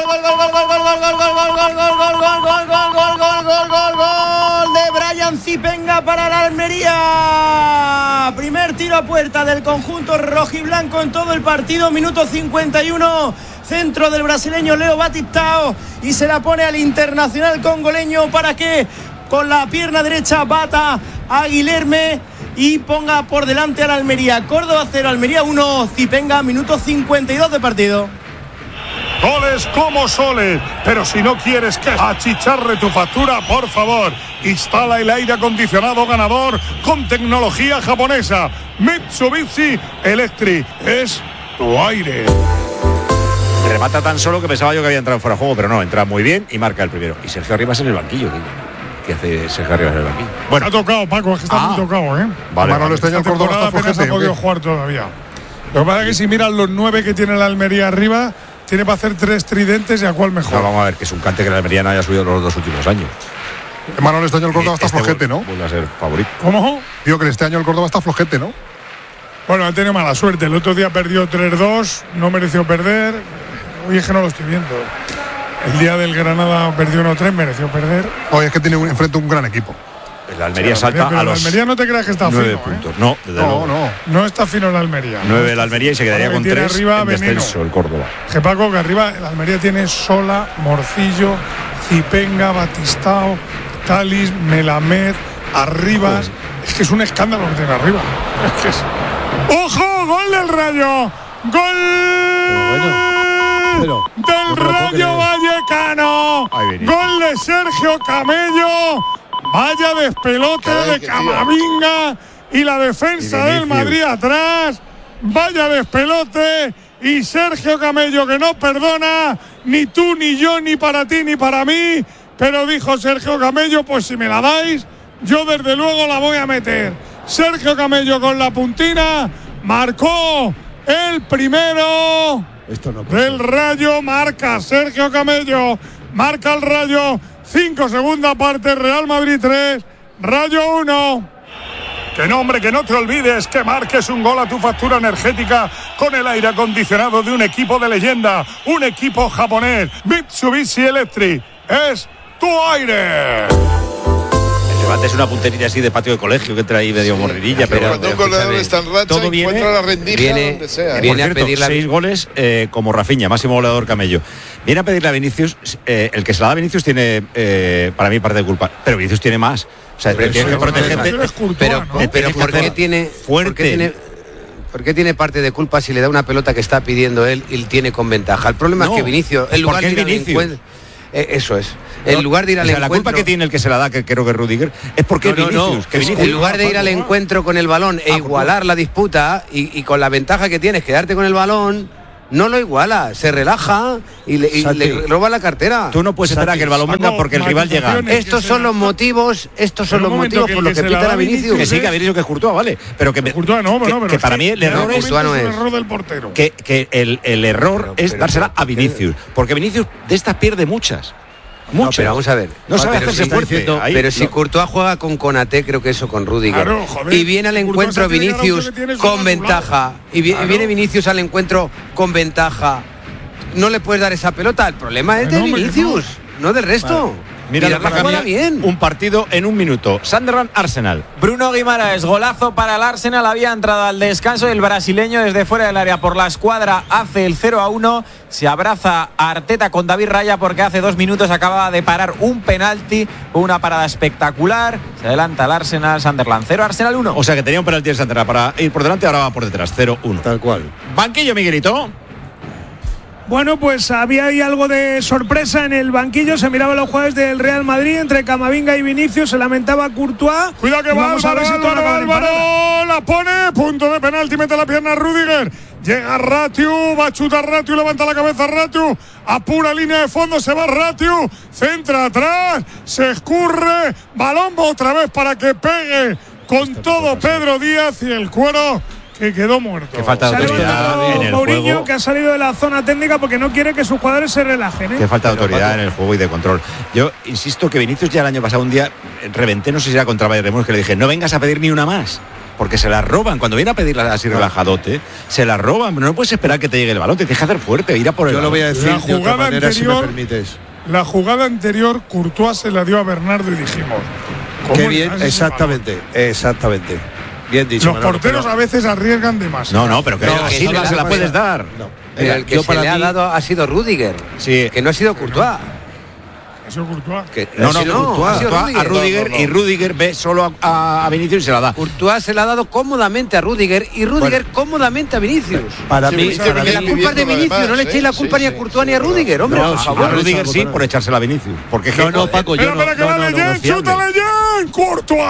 de Brian Zipenga para la Almería. Primer tiro a puerta del conjunto rojiblanco en todo el partido, minuto 51. Centro del brasileño Leo Batistao y se la pone al internacional congoleño para que con la pierna derecha bata a Guilherme y ponga por delante a la Almería. Córdoba 0, Almería 1, Zipenga, minuto 52 de partido. Goles como soles, pero si no quieres que achicharre tu factura, por favor, instala el aire acondicionado ganador con tecnología japonesa. Mitsubishi Electric es tu aire. Remata tan solo que pensaba yo que había entrado fuera de juego, pero no, entra muy bien y marca el primero. Y Sergio Arribas en el banquillo. ¿Qué hace Sergio Arribas en el banquillo? Bueno, ha tocado, Paco, es que está muy tocado, Vale, Manolo, este año el Córdoba está apenas flojete, ha podido jugar todavía. Lo que pasa es que si miran los 9 que tiene la Almería arriba, tiene para hacer 3 tridentes y a cuál mejor. No, vamos a ver, que es un cante que la Almería no haya subido los 2 últimos años. Manolo, este año el Córdoba está flojete, ¿no? Vuelve a ser favorito. ¿Cómo? Digo que este año el Córdoba está flojete, ¿no? Bueno, ha tenido mala suerte. El otro día perdió 3-2, no mereció perder. Hoy es que no lo estoy viendo. El día del Granada perdió 1-3, mereció perder. Hoy es que tiene enfrente un gran equipo. La Almería salta a los. La Almería no te creas que está 9 fino. puntos. No, desde luego. No está fino la Almería. 9 la Almería y se quedaría con 3 arriba en descenso el Córdoba. Que Paco, que arriba la Almería tiene Sola, Morcillo, Zipenga, Batistao, Talis, Melamed, Arribas. Es que es un escándalo que tiene arriba. Es que es... ¡Ojo! ¡Gol del Rayo! ¡Gol! del Rayo Vallecano. Gol de Sergio Camello. Vaya despelote de Camavinga y la defensa del Madrid atrás. Vaya despelote y Sergio Camello que no perdona ni tú ni yo ni para ti ni para mí. Pero dijo Sergio Camello, pues si me la dais, yo desde luego la voy a meter. Sergio Camello con la puntina marcó el primero del Rayo. Marca Sergio Camello, marca el Rayo. 5 segunda parte, Real Madrid 3, Rayo 1. Que no, hombre, que no te olvides que marques un gol a tu factura energética con el aire acondicionado de un equipo de leyenda, un equipo japonés. Mitsubishi Electric es tu aire. Antes una punterilla así de patio de colegio que trae ahí medio morririlla, pero cuando un goleador está en racha, todo viene, encuentra la rendija donde sea. Viene a pedir 6 goles como Rafinha, máximo goleador camello. Viene a pedirle a Vinicius, el que se la da a Vinicius tiene para mí parte de culpa, pero Vinicius tiene más. O sea, tiene que protegerte. Pero ¿por qué tiene fuerte? ¿Por qué tiene parte de culpa si le da una pelota que está pidiendo él y tiene con ventaja? El problema es que Vinicius, en lugar de ir al encuentro, eso es. En lugar de ir al encuentro, la culpa que tiene el que se la da, que creo que Rudiger, es porque Vinicius. En lugar de ir al encuentro con el balón e igualar la disputa y con la ventaja que tienes quedarte con el balón, no lo iguala, se relaja y le roba la cartera. Tú no puedes esperar a que el balón venga porque el rival llega. Estos son los motivos por los que pitan a Vinicius. Que sí, que a Vinicius que es Courtois, vale, pero que que para mí el error es error del portero. Que el error es dársela a Vinicius, porque Vinicius de estas pierde muchas. No, pero vamos a ver. No sabe hacerse fuerte. Pero si Courtois juega con Konaté, creo que eso con Rudiger. Claro, joder, y viene al encuentro Vinicius con ventaja. Y viene Vinicius al encuentro con ventaja. No le puedes dar esa pelota. El problema es de Vinicius, no del resto. Mira la juega bien. Un partido en un minuto. Sunderland Arsenal. Bruno Guimaraes, golazo para el Arsenal. Había entrado al descanso. El brasileño desde fuera del área por la escuadra hace el 0-1. Se abraza a Arteta con David Raya porque hace 2 minutos acababa de parar un penalti. Una parada espectacular. Se adelanta el Arsenal. Sunderland 0, Arsenal 1. O sea que tenía un penalti en Sunderland para ir por delante, ahora va por detrás. 0-1. Tal cual. Banquillo, Miguelito. Bueno, pues había ahí algo de sorpresa en el banquillo. Se miraban los jugadores del Real Madrid entre Camavinga y Vinicius. Se lamentaba Courtois. Cuidado que va Álvaro, la pone, punto de penalti, mete la pierna a Rudiger. Llega Ratiu, va a chutar Ratiu, levanta la cabeza Ratiu, a pura línea de fondo se va Ratiu, centra atrás, se escurre, balón otra vez para que pegue con todo Pedro Díaz y el cuero que quedó muerto. Que falta de autoridad en el Mourinho, juego. Que ha salido de la zona técnica porque no quiere que sus jugadores se relajen. Que falta de autoridad en el juego y de control. Yo insisto que Vinicius ya el año pasado un día reventé, no sé si era contra Bayern de Múnich, que le dije, no vengas a pedir ni una más. Porque se la roban, cuando viene a pedirla así relajadote, se la roban, pero no puedes esperar que te llegue el balón, te deja hacer fuerte, ir a por el balón. Yo lo voy a decir de otra manera, si me permites. La jugada anterior, Courtois se la dio a Bernardo y dijimos, qué bien, exactamente. Bien dicho. Los porteros a veces arriesgan demasiado. No, pero que así no se la puedes dar. Pero el que se le ha dado ha sido Rudiger, que no ha sido Courtois. Ha sido Courtois. Courtois a Rudiger y Rudiger ve solo a Vinicius y se la da. Courtois se la ha dado cómodamente a Rudiger y Rudiger cómodamente a Vinicius. Para mí, la culpa es de Vinicius, no le echéis la culpa ni a Courtois ni a Rudiger, hombre. A Rudiger sí por echársela a Vinicius. Porque Paco, yo no. Espera, que chuta Leyen, Courtois.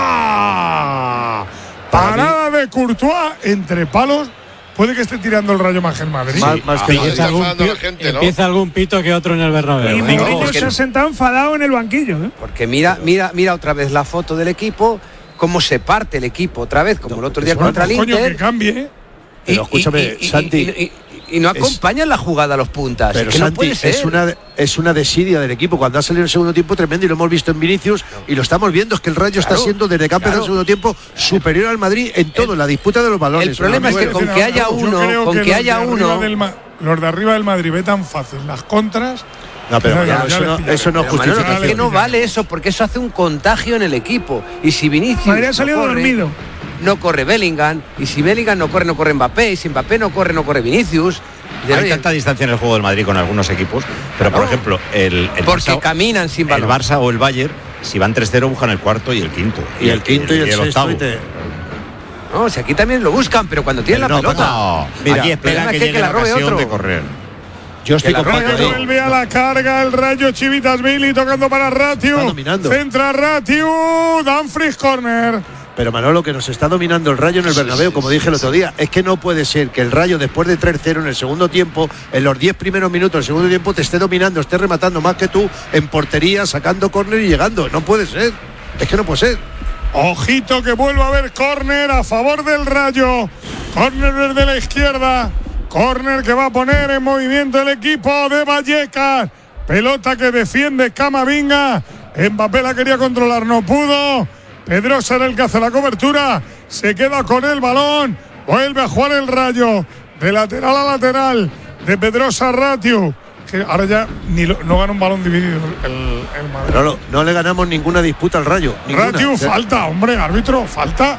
Parada de Courtois entre palos. Puede que esté tirando el Rayo Majer Madrid. Empieza algún pito que otro en el Bernabéu. Y Mourinho se ha sentado enfadado en el banquillo. Porque mira otra vez la foto del equipo, cómo se parte el equipo otra vez, como el otro día contra el Inter. Coño, que cambie. Pero escúchame, Santi. Y no acompañan la jugada a los puntas. Pero que Santi, no puede ser. es una desidia del equipo. Cuando ha salido el segundo tiempo tremendo y lo hemos visto en Vinicius y lo estamos viendo, es que el Rayo está siendo desde que ha empezado el segundo tiempo superior al Madrid en todo, en la disputa de los balones. El problema es que con que haya uno, los de arriba del Madrid ve tan fácil las contras. No, pero eso no justifica. Es que no vale eso, porque eso hace un contagio en el equipo. Y si Vinicius Madrid ha salido dormido, no corre Bellingham, y si Bellingham no corre Mbappé, y si Mbappé no corre Vinicius. Hay tanta distancia en el juego del Madrid con algunos equipos, pero por ejemplo el porque Barça, caminan sin balón. El Barça o el Bayern, si van 3-0 buscan el cuarto y el quinto. Y el quinto y el octavo. No, si aquí también lo buscan, pero cuando tienen la pelota. No, mira, aquí espera que llegue la ocasión de correr. Yo estoy con Paco. Vuelve a la carga el Rayo, Chivitasvili tocando para Ratiu. Centra Ratiu, Dumfries corner. Pero Manolo, que nos está dominando el Rayo en el Bernabéu, como dije el otro día, es que no puede ser que el Rayo, después de 3-0 en el segundo tiempo, en los 10 primeros minutos del segundo tiempo, te esté dominando, esté rematando más que tú en portería, sacando córner y llegando. No puede ser. Es que no puede ser. Ojito que vuelva a haber córner a favor del Rayo. Córner desde la izquierda. Córner que va a poner en movimiento el equipo de Vallecas. Pelota que defiende Camavinga. Mbappé la quería controlar, no pudo. Pedrosa era el que hace la cobertura. Se queda con el balón. Vuelve a jugar el Rayo. De lateral a lateral. De Pedrosa a Ratiu. que ahora ya no gana un balón dividido el Madrid. No le ganamos ninguna disputa al Rayo. Ratiu, falta, hombre, árbitro, falta.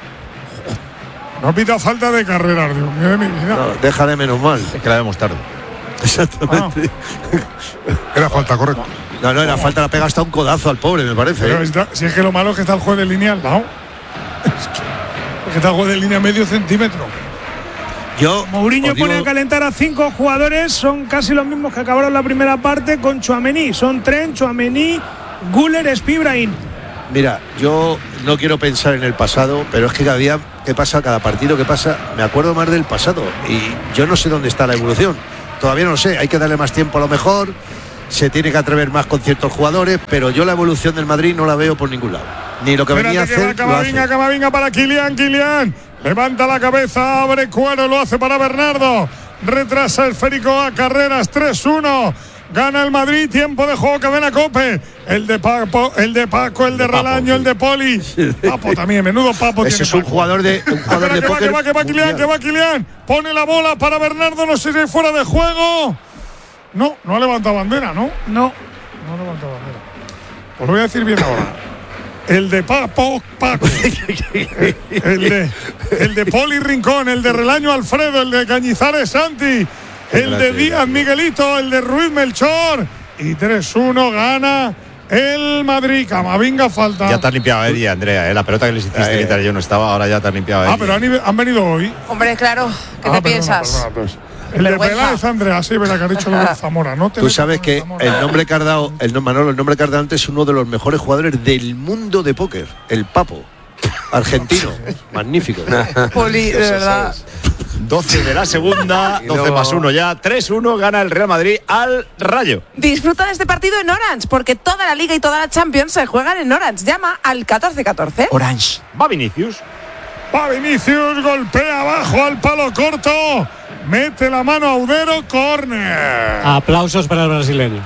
No pita falta de carrera, Dios mío de mi vida. No, déjale menos mal. Es que la vemos tarde. Exactamente. Era falta, correcto. No, era falta, la pega hasta un codazo al pobre, me parece. Pero si es que lo malo es que está el juez de línea al lado. Es que está el juez de línea medio centímetro. Mourinho pone a calentar a 5 jugadores, son casi los mismos que acabaron la primera parte con Tchouaméni. Son Trent, Tchouaméni, Güler, Spibrahim. Mira, yo no quiero pensar en el pasado, pero es que cada día que pasa, cada partido que pasa, me acuerdo más del pasado. Y yo no sé dónde está la evolución. Todavía no lo sé, hay que darle más tiempo a lo mejor, se tiene que atrever más con ciertos jugadores, pero yo la evolución del Madrid no la veo por ningún lado. Ni lo que venía a hacer. Camavinga para Kylian. Levanta la cabeza, abre cuero, lo hace para Bernardo. Retrasa esférico a Carreras, 3-1. Gana el Madrid, tiempo de juego, cadena COPE. El de Paco, el de Relaño, el de Poli. Papo también, menudo Papo. Ese es un jugador de póker. Que va Kylian. Pone la bola para Bernardo, no sé si es fuera de juego. No ha levantado bandera, ¿no? No ha levantado bandera. Os lo voy a decir bien ahora. El de Paco, el de Poli Rincón, el de Relaño Alfredo, el de Cañizares Santi, el de Díaz Miguelito, el de Ruiz Melchor. Y 3-1 gana el Madrid. Camavinga falta. Ya te has limpiado a ella, Andrea. La pelota que les hiciste quitar yo no estaba, ahora ya te has limpiado a ella. Pero han venido hoy. Hombre, claro. ¿Qué te piensas? El de Peláez, Andrea, sí, verá que ha dicho lo de Zamora, ¿no? Tú sabes que el nombre que has dado, Manolo, el nombre que has dado antes es uno de los mejores jugadores del mundo de póker, el Papo, argentino, magnífico. Poli, de verdad. 12 de la segunda, 12 más 1 ya, 3-1, gana el Real Madrid al Rayo. Disfruta de este partido en Orange, porque toda la Liga y toda la Champions se juegan en Orange. Llama al 1414. Orange. Va Vinicius, golpea abajo al palo corto. Mete la mano a Udero, córner. Aplausos para el brasileño.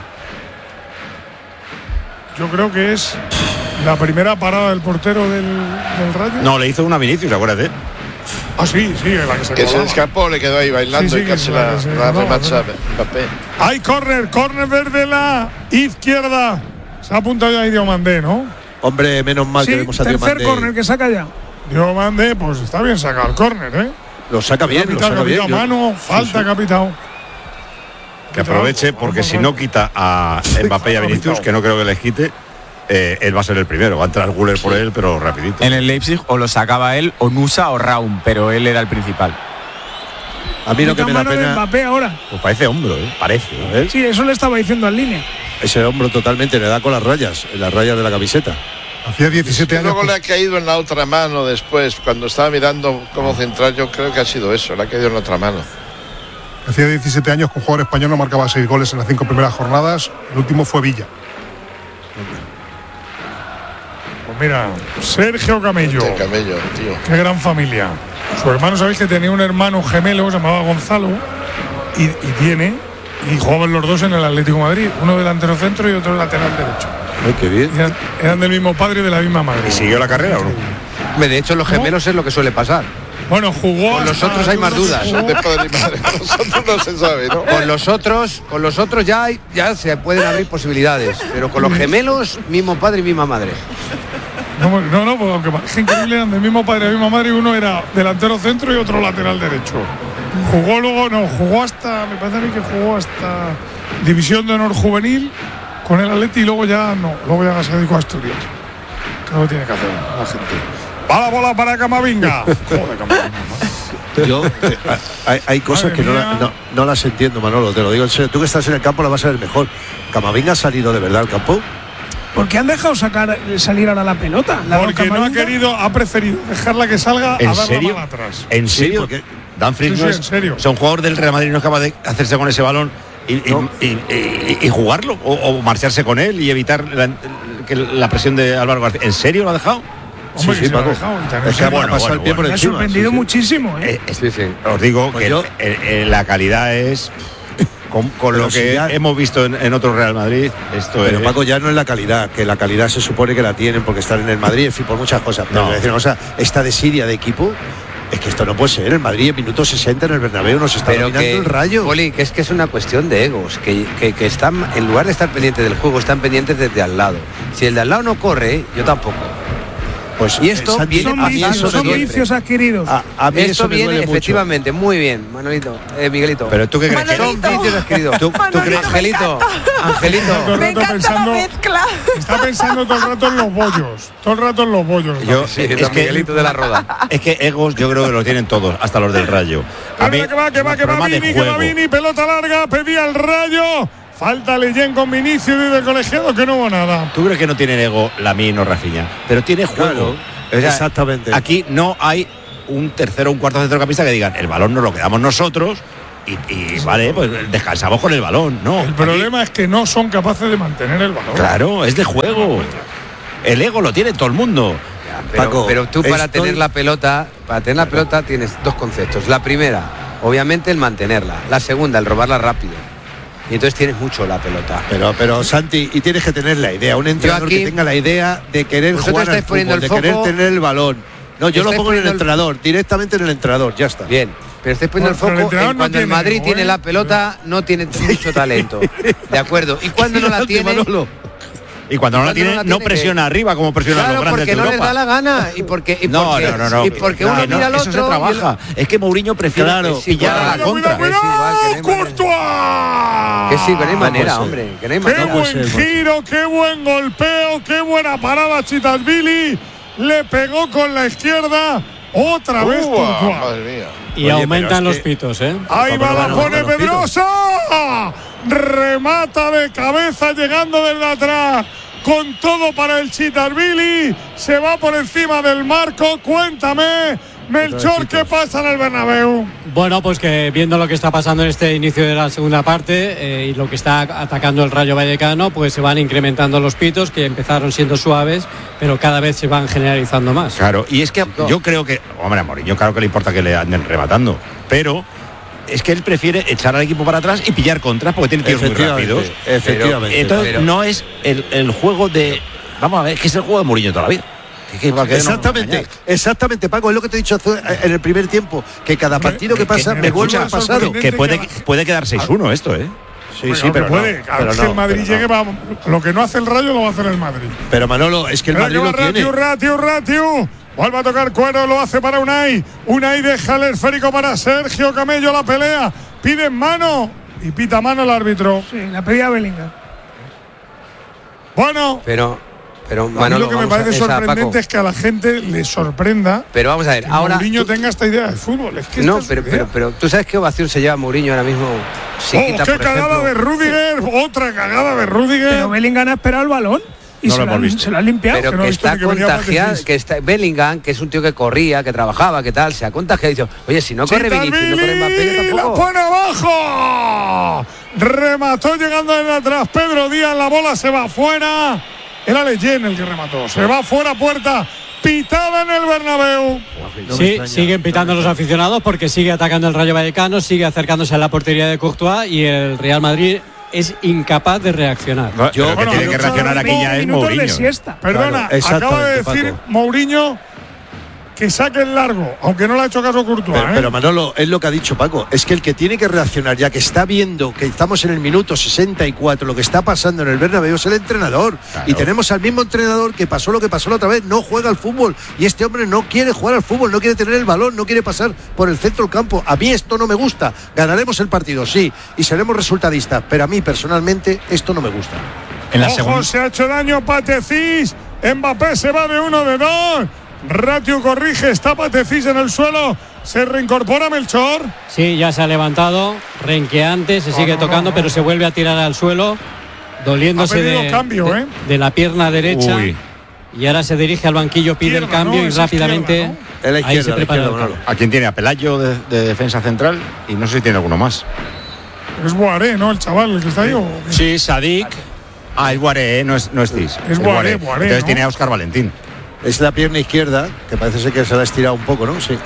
Yo creo que es la primera parada del portero del Rayo. No, le hizo una Vinicius, acuérdate. Ah, sí, la que se que se escapó, le quedó ahí bailando y casi la remacha Mbappé. Hay córner desde la izquierda. Se ha apuntado ya ahí Diomandé, ¿no? Hombre, menos mal que vemos a Diomandé. Tercer córner que saca ya. Diomandé, pues está bien sacado el córner, ¿eh? Lo saca bien, mano, falta, capitán. Que aproveche, porque si no quita a Mbappé y a Vinicius, que no creo que les quite, él va a ser el primero. Va a entrar Güler por él, pero rapidito. En el Leipzig o lo sacaba él, o Nusa o Raum, pero él era el principal. A mí lo que me da pena. Mbappé ahora. Pues parece hombro, parece. Sí, eso le estaba diciendo en línea. Ese hombro totalmente le da con las rayas de la camiseta. Hacía 17 años. Luego le ha caído en la otra mano después, cuando estaba mirando cómo centrar, yo creo que ha sido eso, le ha caído en la otra mano. Hacía 17 años que un jugador español no marcaba 6 goles en las 5 primeras jornadas. El último fue Villa. Pues mira, Sergio Camello. Camello, tío. Qué gran familia. Su hermano, sabéis que tenía un hermano gemelo, se llamaba Gonzalo, y jugaban los dos en el Atlético de Madrid, uno delantero centro y otro lateral derecho. Ay, qué bien. Eran del mismo padre y de la misma madre. ¿Y siguió la carrera o no? De hecho, los gemelos es lo que suele pasar. Bueno, jugó. Con los otros hay más dudas. De padre y madre. Con los otros no se sabe, ¿no? Con los otros ya se pueden abrir posibilidades. Pero con los gemelos, mismo padre y misma madre. No, porque aunque parece increíble, eran del mismo padre y la misma madre, y uno era delantero centro y otro lateral derecho. Jugó hasta, me parece a mí que jugó hasta División de Honor Juvenil con el Atleti y luego ya se dedicó a Asturias. Que no tiene que hacer la gente. Va la bola para Camavinga. Joder, Camavinga. Yo, hay cosas que no las entiendo, Manolo, te lo digo en serio. Tú que estás en el campo la vas a ver mejor. ¿Camavinga ha salido de verdad al campo? Porque han dejado salir ahora la pelota. Porque no ha preferido dejarla que salga a dar la mano atrás. ¿En serio? Sí, Danfries sí, en serio. O sea, un jugador del Real Madrid no es capaz de hacerse con ese balón y jugarlo o marcharse con él y evitar la presión de Álvaro García. ¿En serio lo ha dejado? Hombre, sí, Paco. Es que pasa el pie por encima. Me ha sorprendido muchísimo. Os digo que la calidad es con lo que hemos visto en otro Real Madrid. Pero Paco, ya no es la calidad, que la calidad se supone que la tienen porque están en el Madrid, en fin, por muchas cosas. Pero decir una cosa, esta desidia de equipo Es que esto no puede ser. El Madrid en minuto 60 en el Bernabéu nos está dominando el Rayo. Poli, que es una cuestión de egos, que están, en lugar de estar pendientes del juego, están pendientes desde al lado. Si el de al lado no corre, yo tampoco. Pues y esto viene son vicios adquiridos. A mí esto eso me viene duele efectivamente mucho. Muy bien, Manolito, Miguelito. Pero tú qué crees que son vicios adquiridos. ¿Tú crees, Angelito? Me encanta la mezcla. Está pensando todo el rato en los bollos. Todo el rato en los bollos. Yo, Sí, es que Miguelito de la Roda. Es que egos yo creo que lo tienen todos, hasta los del Rayo. A mí, que va Vini, pelota larga, pedía el Rayo. Falta Leyen con Vinicius y de colegiado que no hubo nada. ¿Tú crees que no tienen ego Lamine o Rafinha? Pero tiene juego. Claro, exactamente. Aquí no hay un tercero o un cuarto centrocampista que digan el balón nos lo quedamos nosotros y vale, pues descansamos con el balón. No. El problema es que no son capaces de mantener el balón. Claro, es de juego. El ego lo tiene todo el mundo. Pero tú para tener la pelota tienes dos conceptos. La primera, obviamente el mantenerla. La segunda, el robarla rápido. Y entonces tienes mucho la pelota. Pero Santi, y tienes que tener la idea, un entrenador que tenga la idea de querer jugar al fútbol, de querer tener el balón. No, yo lo pongo en el entrenador, directamente en el entrenador, ya está. Bien, pero estés poniendo el foco en cuando el Madrid tiene la pelota, no tiene mucho talento. De acuerdo. Y cuando no la tiene... Y cuando no la tiene, no presiona arriba como presiona los grandes de Europa. Porque no les da la gana y porque no. Y porque uno mira al otro. Eso se trabaja. Es que Mourinho prefiere pillar a la contra. Que sí, que no hay manera, hombre. Que no hay manera. Qué buen giro, qué buen golpeo, qué buena parada Chitashvili. Le pegó con la izquierda. Otra vez Courtois. Madre mía. Y aumentan los pitos, ¿eh? Ahí va, la pone Pedrosa. Remata de cabeza llegando desde atrás. Con todo para el Chitashvili. Se va por encima del marco. Cuéntame, Melchor, ¿qué pasa en el Bernabéu? Bueno, pues que viendo lo que está pasando en este inicio de la segunda parte y lo que está atacando el Rayo Vallecano, pues se van incrementando los pitos, que empezaron siendo suaves, pero cada vez se van generalizando más. Claro, y es que yo creo que, hombre, a Mourinho claro que le importa que le anden rematando, pero es que él prefiere echar al equipo para atrás y pillar contras porque tiene tiros muy rápidos. Efectivamente. Entonces no es el juego de... Vamos a ver, que es el juego de Mourinho toda la vida. Exactamente, Paco, es lo que te he dicho en el primer tiempo, que cada partido que pasa me vuelve al pasado. Que puede quedar 6-1 esto, ¿eh? Sí, pero puede. Cada vez que el Madrid llegue, lo que no hace el Rayo lo va a hacer el Madrid. Pero Manolo, es que el Madrid lo tiene. Ratiu. Vuelve a tocar Cuero, lo hace para Unai. Unai deja el esférico para Sergio Camello, la pelea. Pide mano y pita mano el árbitro. Sí, la pedía Bellingham. Bueno. Pero Manolo, lo que me parece sorprendente es que a la gente le sorprenda. Pero vamos a ver, ahora Mourinho tenga esta idea de fútbol. Es que no, pero tú sabes qué ovación se lleva Mourinho ahora mismo. Qué cagada de Rudiger, otra cagada de Rudiger. Pero Bellingham ha esperado el balón y no se lo ha limpiado. Pero que está contagiado, que está Bellingham, que es un tío que corría, que trabajaba, que tal, se ha contagiado y dice, oye, si no corre Vinicius, no corre Mbappé, tampoco. ¡La pone abajo! Remató llegando desde atrás Pedro Díaz, la bola se va afuera. Era Leyen el que remató. Se va fuera puerta. Pitada en el Bernabéu. Sí, siguen pitando los aficionados porque sigue atacando el Rayo Vallecano, sigue acercándose a la portería de Courtois y el Real Madrid es incapaz de reaccionar. Yo que tiene que reaccionar aquí ya es Mourinho. Perdona, acaba de decir Mourinho que saque el largo, aunque no le ha hecho caso Courtois. Pero Manolo, es lo que ha dicho Paco, es que el que tiene que reaccionar, ya que está viendo que estamos en el minuto 64, lo que está pasando en el Bernabéu es el entrenador. Claro. Y tenemos al mismo entrenador que pasó lo que pasó la otra vez, no juega al fútbol. Y este hombre no quiere jugar al fútbol, no quiere tener el balón, no quiere pasar por el centro del campo. A mí esto no me gusta. Ganaremos el partido, sí, y seremos resultadistas, pero a mí personalmente esto no me gusta. Ojo, se ha hecho daño Patecís. Mbappé se va de 1 de 2. Ratiu corrige, está Patecís en el suelo. Se reincorpora Melchor. Sí, ya se ha levantado, renqueante, se sigue tocando, pero se vuelve a tirar al suelo, doliéndose de la pierna derecha. Uy. Y ahora se dirige al banquillo, pide el cambio y rápidamente ahí se prepara. ¿A quién tiene? A Pelayo de defensa central y no sé si tiene alguno más. Es Boaré, ¿no? El chaval, el que está ahí. Sí, Sadik. Es Boaré, no es Cis. Es Boaré. Entonces ¿no? Tiene a Óscar Valentín. Es la pierna izquierda, que parece ser que se la ha estirado un poco, ¿no? Sí.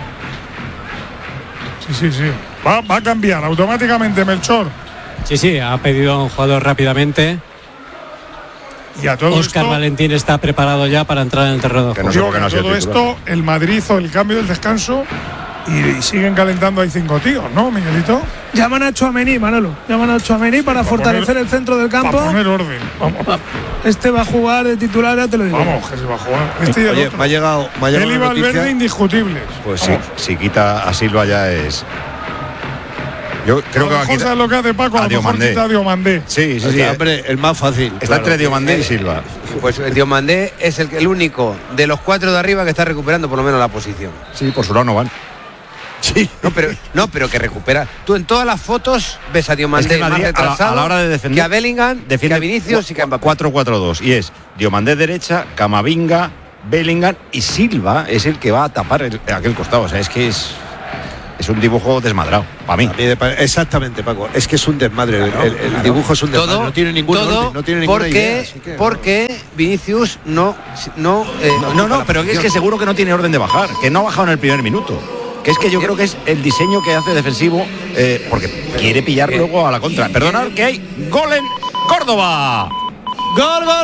Sí. Va a cambiar automáticamente Melchor. Sí, ha pedido a un jugador rápidamente. Y a todo Óscar Valentín está preparado ya para entrar en el terreno. Que no sé por qué no ha sido titular. Todo esto, el Madrid hizo el cambio del descanso y siguen calentando ahí 5 tíos, ¿no, Miguelito? Llaman a Tchouaméni, Manolo. Llaman a Tchouaméni para fortalecer el centro del campo. Para poner orden. Vamos. Este va a jugar de titular, ya te lo digo. Vamos, que se va a jugar. Este y el Oye, otro. me ha llegado Él y una Valverde noticia. indiscutibles. Pues sí, si quita a Silva ya es. Yo creo que va a quitar. quitar Lo que hace Paco, a lo mejor quita a Diomandé. Sí. Hombre, el más fácil. Está entre Diomandé y Silva. Pues Diomandé es el único de los 4 de arriba que está recuperando por lo menos la posición. Sí, por su lado no van. Sí. No, que recupera. Tú en todas las fotos ves a Diomandé Es que más Madrid, retrasado a la hora de defender, que a Bellingham, que a Vinicius y que a Mbappé. 4-4-2. Y es Diomandé derecha, Camavinga, Bellingham y Silva es el que va a tapar aquel costado. O sea, es que es un dibujo desmadrado, para mí. Exactamente, Paco. Es que es un desmadre. El dibujo es un desmadre. No tiene ningún orden, no tiene ninguna idea. Porque Vinicius no, pero es que seguro que no tiene orden de bajar, que no ha bajado en el primer minuto. Que es que yo creo que es el diseño que hace defensivo, porque quiere pillar luego a la contra. Perdonad que hay gol en Córdoba. Gol de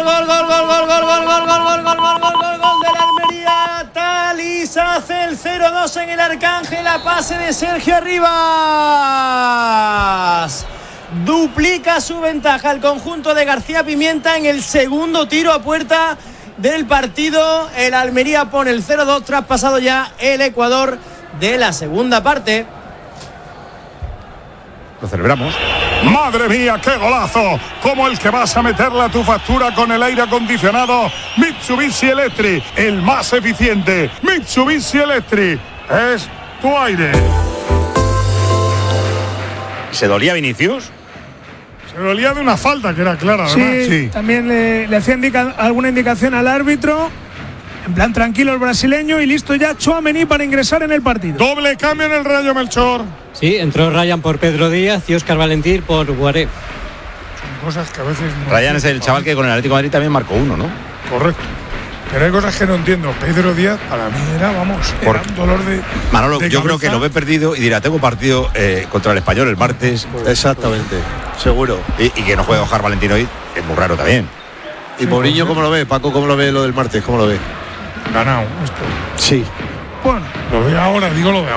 la Almería. Talis hace el 0-2 en el Arcángel a pase de Sergio Arribas. Duplica su ventaja el conjunto de García Pimienta en el segundo tiro a puerta del partido. El Almería pone el 0-2 tras pasado ya el Ecuador de la segunda parte. Lo celebramos. ¡Madre mía, qué golazo! Como el que vas a meterle a tu factura con el aire acondicionado Mitsubishi Electric, el más eficiente. Mitsubishi Electric es tu aire. ¿Se dolía Vinicius? Se dolía de una falta que era clara, ¿verdad? Sí. También le hacía alguna indicación al árbitro. En plan tranquilo el brasileño y listo ya Tchouaméni para ingresar en el partido. Doble cambio en el Rayo, Melchor. Sí, entró Ryan por Pedro Díaz y Óscar Valentín por Guaré. Son cosas que a veces no. Ryan es el chaval que con el Atlético de Madrid también marcó 1, ¿no? Correcto. Pero hay cosas que no entiendo. Pedro Díaz, para mí era un dolor de. Manolo, de yo cabeza. creo que lo ve perdido y dirá, tengo partido contra el Español el martes. Exactamente, seguro. Y que no juegue Óscar Valentín hoy, es muy raro también. ¿Y Mourinho cómo lo ve? Paco, ¿cómo lo ve lo del martes? ¿Cómo lo ve? Ganado esto. Sí. Bueno, lo de ahora.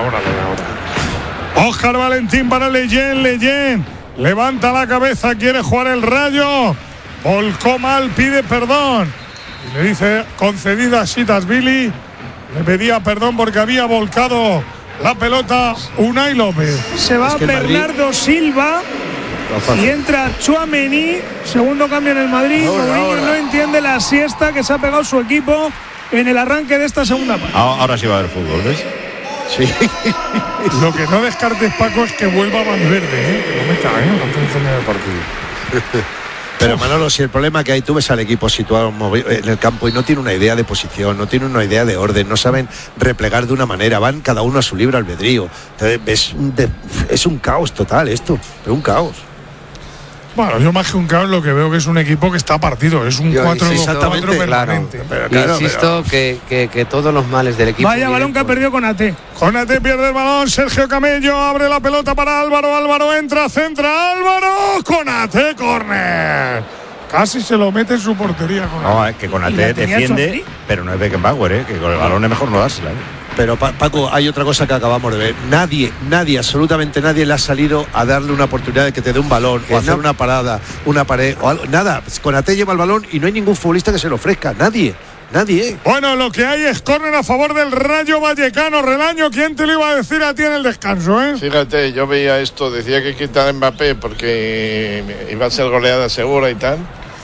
Óscar Valentín para Leyen. Levanta la cabeza, quiere jugar el Rayo. Volcó mal, pide perdón. Y le dice, concedida Sitasvili. Le pedía perdón porque había volcado la pelota Unai López. Se va Bernardo Silva y entra Tchouaméni. Segundo cambio en el Madrid. Mourinho no entiende la siesta que se ha pegado su equipo en el arranque de esta segunda parte. Ahora sí va a haber fútbol, ¿ves? Sí. Lo que no descartes, Paco, es que vuelva Valverde, que lo meta, antes de terminar el partido. Pero Manolo, si el problema que hay, tú ves al equipo situado en el campo y no tiene una idea de posición, no tiene una idea de orden, no saben replegar de una manera, van cada uno a su libre albedrío. Entonces, es un caos total esto, es un caos. Bueno, yo más que un caos lo que veo que es un equipo que está partido, es un 4-2-4 permanente. Insisto que todos los males del equipo. Vaya balón que ha perdido Konaté. Konaté pierde el balón, Sergio Camello abre la pelota para Álvaro entra, centra Álvaro, Konaté, córner. Casi se lo mete en su portería. No, es que Konaté defiende, pero no es Beckenbauer, que con el balón es mejor no dársela. Pero Paco, hay otra cosa que acabamos de ver. Nadie, absolutamente nadie le ha salido a darle una oportunidad de que te dé un balón o hacer una parada, una pared o algo. Nada, Konaté lleva el balón y no hay ningún futbolista que se lo ofrezca. Nadie. Bueno, lo que hay es córner a favor del Rayo Vallecano. Relaño, ¿quién te lo iba a decir a ti en el descanso, Fíjate, yo veía esto, decía que quitar a Mbappé porque iba a ser goleada segura y tal.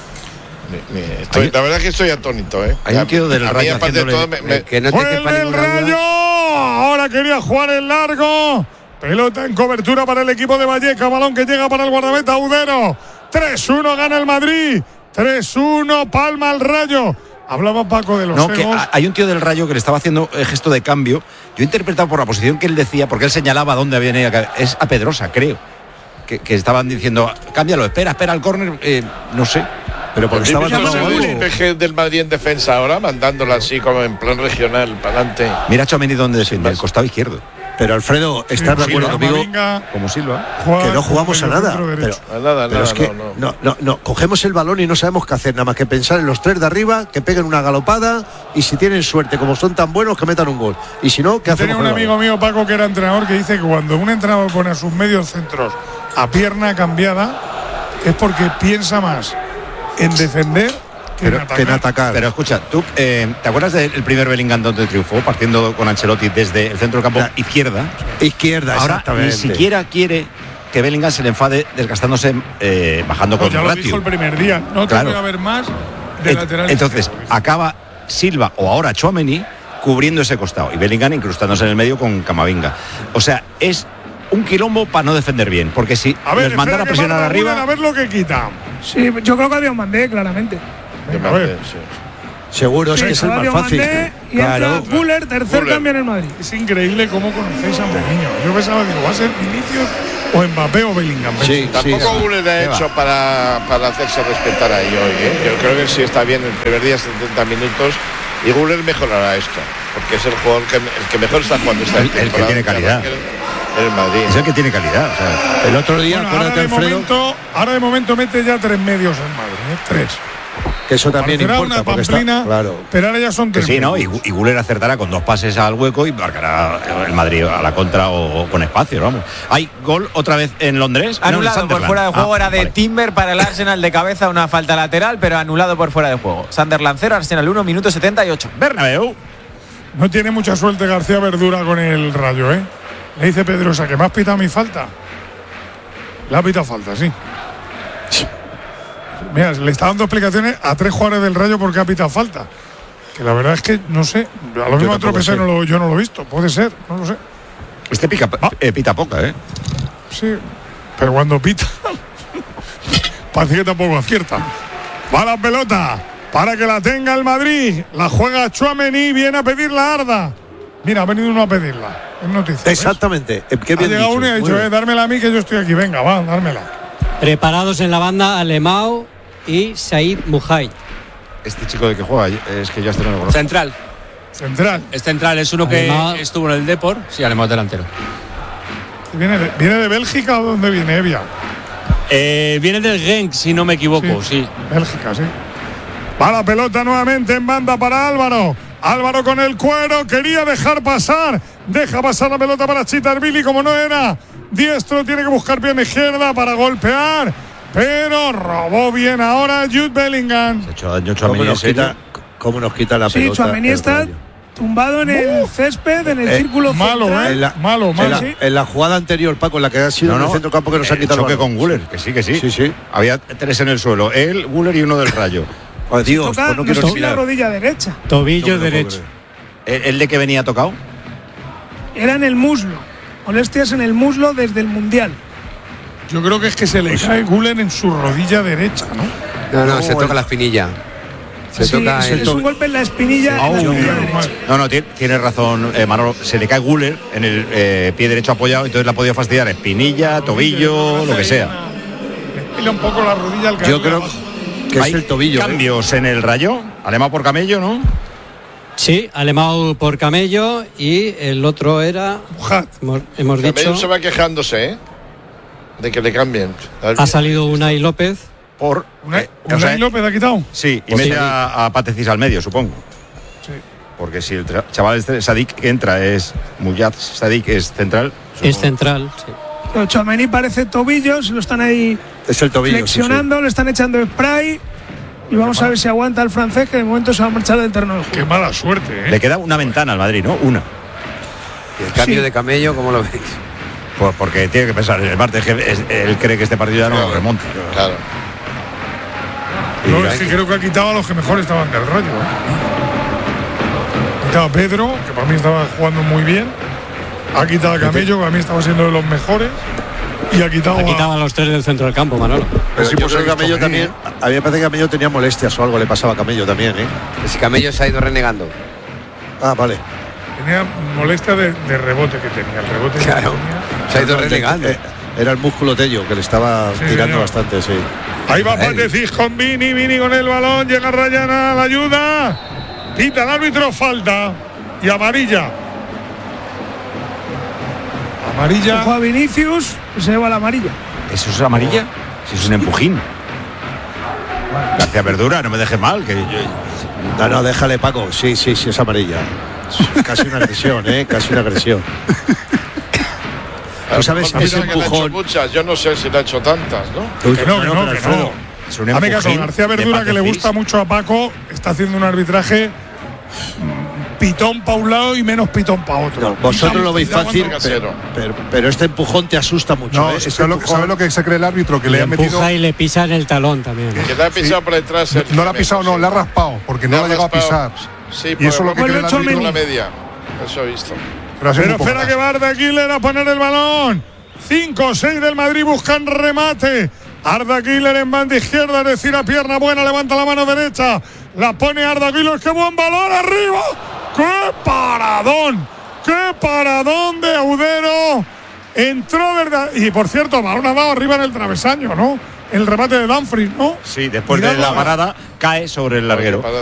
La verdad es que estoy atónito, Hay un tío del Rayo que no te quepa ninguna Rayo. Ahora quería jugar en largo. Pelota en cobertura para el equipo de Valleca. Balón que llega para el guardameta Udero. 3-1 gana el Madrid. 3-1 palma el Rayo. Hablaba Paco de los egos. Que hay un tío del Rayo que le estaba haciendo el gesto de cambio. Yo he interpretado por la posición que él decía, porque él señalaba dónde venía. Es a Pedrosa, creo. Que estaban diciendo, cámbialo, espera el córner, no sé. Pero porque estaba el del Madrid en defensa ahora, mandándola así como en plan regional para adelante. Mira Tchouaméni donde defiende, el costado izquierdo. Pero Alfredo, ¿estás de acuerdo conmigo? Como Silva. Que no jugamos a nada. Pero es que no, cogemos el balón y no sabemos qué hacer, nada más que pensar en los 3 de arriba, que peguen una galopada y si tienen suerte, como son tan buenos, que metan un gol. Y si no, ¿qué hacemos? Tenía un amigo mío, Paco, que era entrenador, que dice que cuando un entrenador pone a sus medios centros a pierna cambiada, es porque piensa más en defender que en atacar. Pero escucha, tú, ¿te acuerdas del primer Bellingham donde triunfó, partiendo con Ancelotti desde el centro del campo izquierda? Izquierda, ahora exactamente. Ni siquiera quiere que Bellingham se le enfade desgastándose, bajando con ya el lo ratio. dijo el primer día, no Claro. tiene que haber más de lateral. Entonces, acaba Silva o ahora Tchouaméni cubriendo ese costado y Bellingham incrustándose en el medio con Camavinga. O sea, es un quilombo para no defender bien, porque si les mandan a presionar arriba... A ver lo que quita. Sí, yo creo que había un Mandé, claramente. Venga, a ver. Seguro, es que es el más fácil. Y entra Güler, tercer cambio en el Madrid. Es increíble cómo conocéis a Mourinho. Yo pensaba, digo, va a ser Vinicius o Mbappé o Bellingham. Sí, tampoco Güler ha hecho para hacerse respetar ahí hoy. Yo creo que sí está bien el primer día, 70 minutos, y Güler mejorará esto, porque es el jugador el que mejor está jugando esta temporada. El que tiene calidad. El Madrid. Es el que tiene calidad. O sea, el otro día, ahora de momento mete ya 3 medios en Madrid, 3. Que eso también importa, una pamplina, claro. pero ahora ya son 3. Sí, ¿no? Y Güler acertará con 2 pases al hueco y marcará el Madrid a la contra o con espacio, vamos. Hay gol otra vez en Londres. Anulado por fuera de juego, era de Timber para el Arsenal de cabeza, una falta lateral, pero anulado por fuera de juego. Sunderland 0, Arsenal 1, minuto 78. Bernabéu. No tiene mucha suerte García Verdura con el Rayo, ¿eh? Le dice Pedrosa que me has pitado mi falta. Le ha pitado falta, sí. Mira, le está dando explicaciones a 3 jugadores del Rayo porque ha pitado falta. Que la verdad es que no sé. A lo mismo tropecé, yo no lo he visto. Puede ser, no lo sé. Este pita poca, ¿eh? Sí, pero cuando pita parece que tampoco acierta. Va la pelota para que la tenga el Madrid. La juega Tchouaméni, viene a pedir la Arda. Mira, ha venido uno a pedirla. Es noticia. Exactamente. Qué bien ha llegado uno y ha dicho, dármela a mí que yo estoy aquí. Venga, va, dármela. Preparados en la banda Alemão y Said Mujay. Este chico de que juega, es que ya no lo conozco. Central. Es central, es uno Alemão. que estuvo en el Depor. Sí, Alemão delantero. ¿Viene de Bélgica o dónde viene, Evia? Viene del Genk, si no me equivoco, sí. Bélgica, sí. Va la pelota nuevamente en banda para Álvaro. Álvaro con el cuero, quería dejar pasar. Deja pasar la pelota para Chitarvili, como no era diestro, tiene que buscar pierna izquierda para golpear. Pero robó bien ahora Jude Bellingham. Se ha hecho daño Tchouaméni. ¿Cómo nos quita la pelota? Sí, Tchouaméni está tumbado en el césped, en el círculo malo, central. Malo. En la jugada anterior, Paco, en la que ha sido en el centro campo que nos ha quitado el choque con Güler, que sí. Había 3 en el suelo, él, Güler y uno del Rayo. Dios, toca, pues no quiero toca la rodilla derecha. Tobillo derecho. ¿El de que venía tocado? Era en el muslo. Molestias en el muslo desde el Mundial. Yo creo que es que se le cae Güler en su rodilla derecha, ¿no? No, se toca la espinilla. Es un golpe en la espinilla. No, tiene razón, Manolo. Se le cae Güler en el pie derecho apoyado, entonces le ha podido fastidiar espinilla, tobillo, lo que sea. Le un poco la rodilla al caer. Yo creo que es el tobillo. Cambios en el Rayo. Alemão por Camello, ¿no? Sí, Alemão por Camello y el otro era. Hemos dicho. Camello se va quejándose, ¿eh? De que le cambien. Ha salido Unai López. Por ¿Unai López ha quitado? Sí, y mete a Patecis al medio, supongo. Sí. Porque si el chaval Sadik que entra es Muyaz Sadik, es central. Supongo. Es central, sí. Pero Tchouaméni parece tobillos, lo están ahí es el tobillo, flexionando, le están echando spray. Y vamos a ver si aguanta el francés, que de momento se va a marchar del terreno de juego. Qué mala suerte, ¿eh? Le queda una ventana al Madrid, ¿no? Una. ¿Y el cambio de Camello, cómo lo veis? Pues porque tiene que pensar, el martes él cree que este partido ya no lo remonta. Claro. No, es que creo que ha quitado a los que mejor estaban del Rayo. Ha quitado a Pedro, que para mí estaba jugando muy bien. Ha quitado a Camello, que para mí estaba siendo de los mejores. Y ha quitado a los 3 del centro del campo, Manolo. Pero sí, pues el Camello también. A mí me parece que Camello tenía molestias o algo le pasaba a Camello también, ¿eh? Si Camello se ha ido renegando. Ah, vale. Tenía molestia de rebote que tenía. El rebote claro. Se ha ido renegando. Era el músculo tello que le estaba tirando bastante, sí. Ahí va Patecis con Vini con el balón, llega Rayana a la ayuda. Pita el árbitro, falta y amarilla. Amarilla. Ojo a Vinicius, se lleva la amarilla. ¿Eso es amarilla? Si es un empujín. García Verdura, no me dejes mal. No, déjale, Paco. Sí, es amarilla. Casi una agresión, casi una agresión. ¿Tú sabes ese empujón? Muchas, yo no sé si le ha hecho tantas, ¿no? Que no. Es un Dame caso, García Verdura, que le gusta mucho a Paco, está haciendo un arbitraje pitón para un lado y menos pitón para otro. No, vosotros lo veis fácil, pero este empujón te asusta mucho. No, ¿sabe lo que se cree el árbitro? Que le ha metido. Empuja y le pisa en el talón también. Que le ha pisado por detrás. No le ha pisado, no, le ha raspado, porque no le ha llegado a pisar. Sí, y eso es lo que cree el árbitro. La media. Eso he visto. Pero espera que va Arda Güler a poner el balón. 5-6 del Madrid buscan remate. Arda Güler en banda izquierda, es decir, a pierna buena, levanta la mano derecha. La pone Arda Güler, qué buen balón arriba. ¡Qué paradón! ¡Qué paradón de Audero! Entró, ¿verdad? Y por cierto, balón ha dado arriba en el travesaño, ¿no? El remate de Dumfries, ¿no? Sí, después de la parada cae sobre el larguero.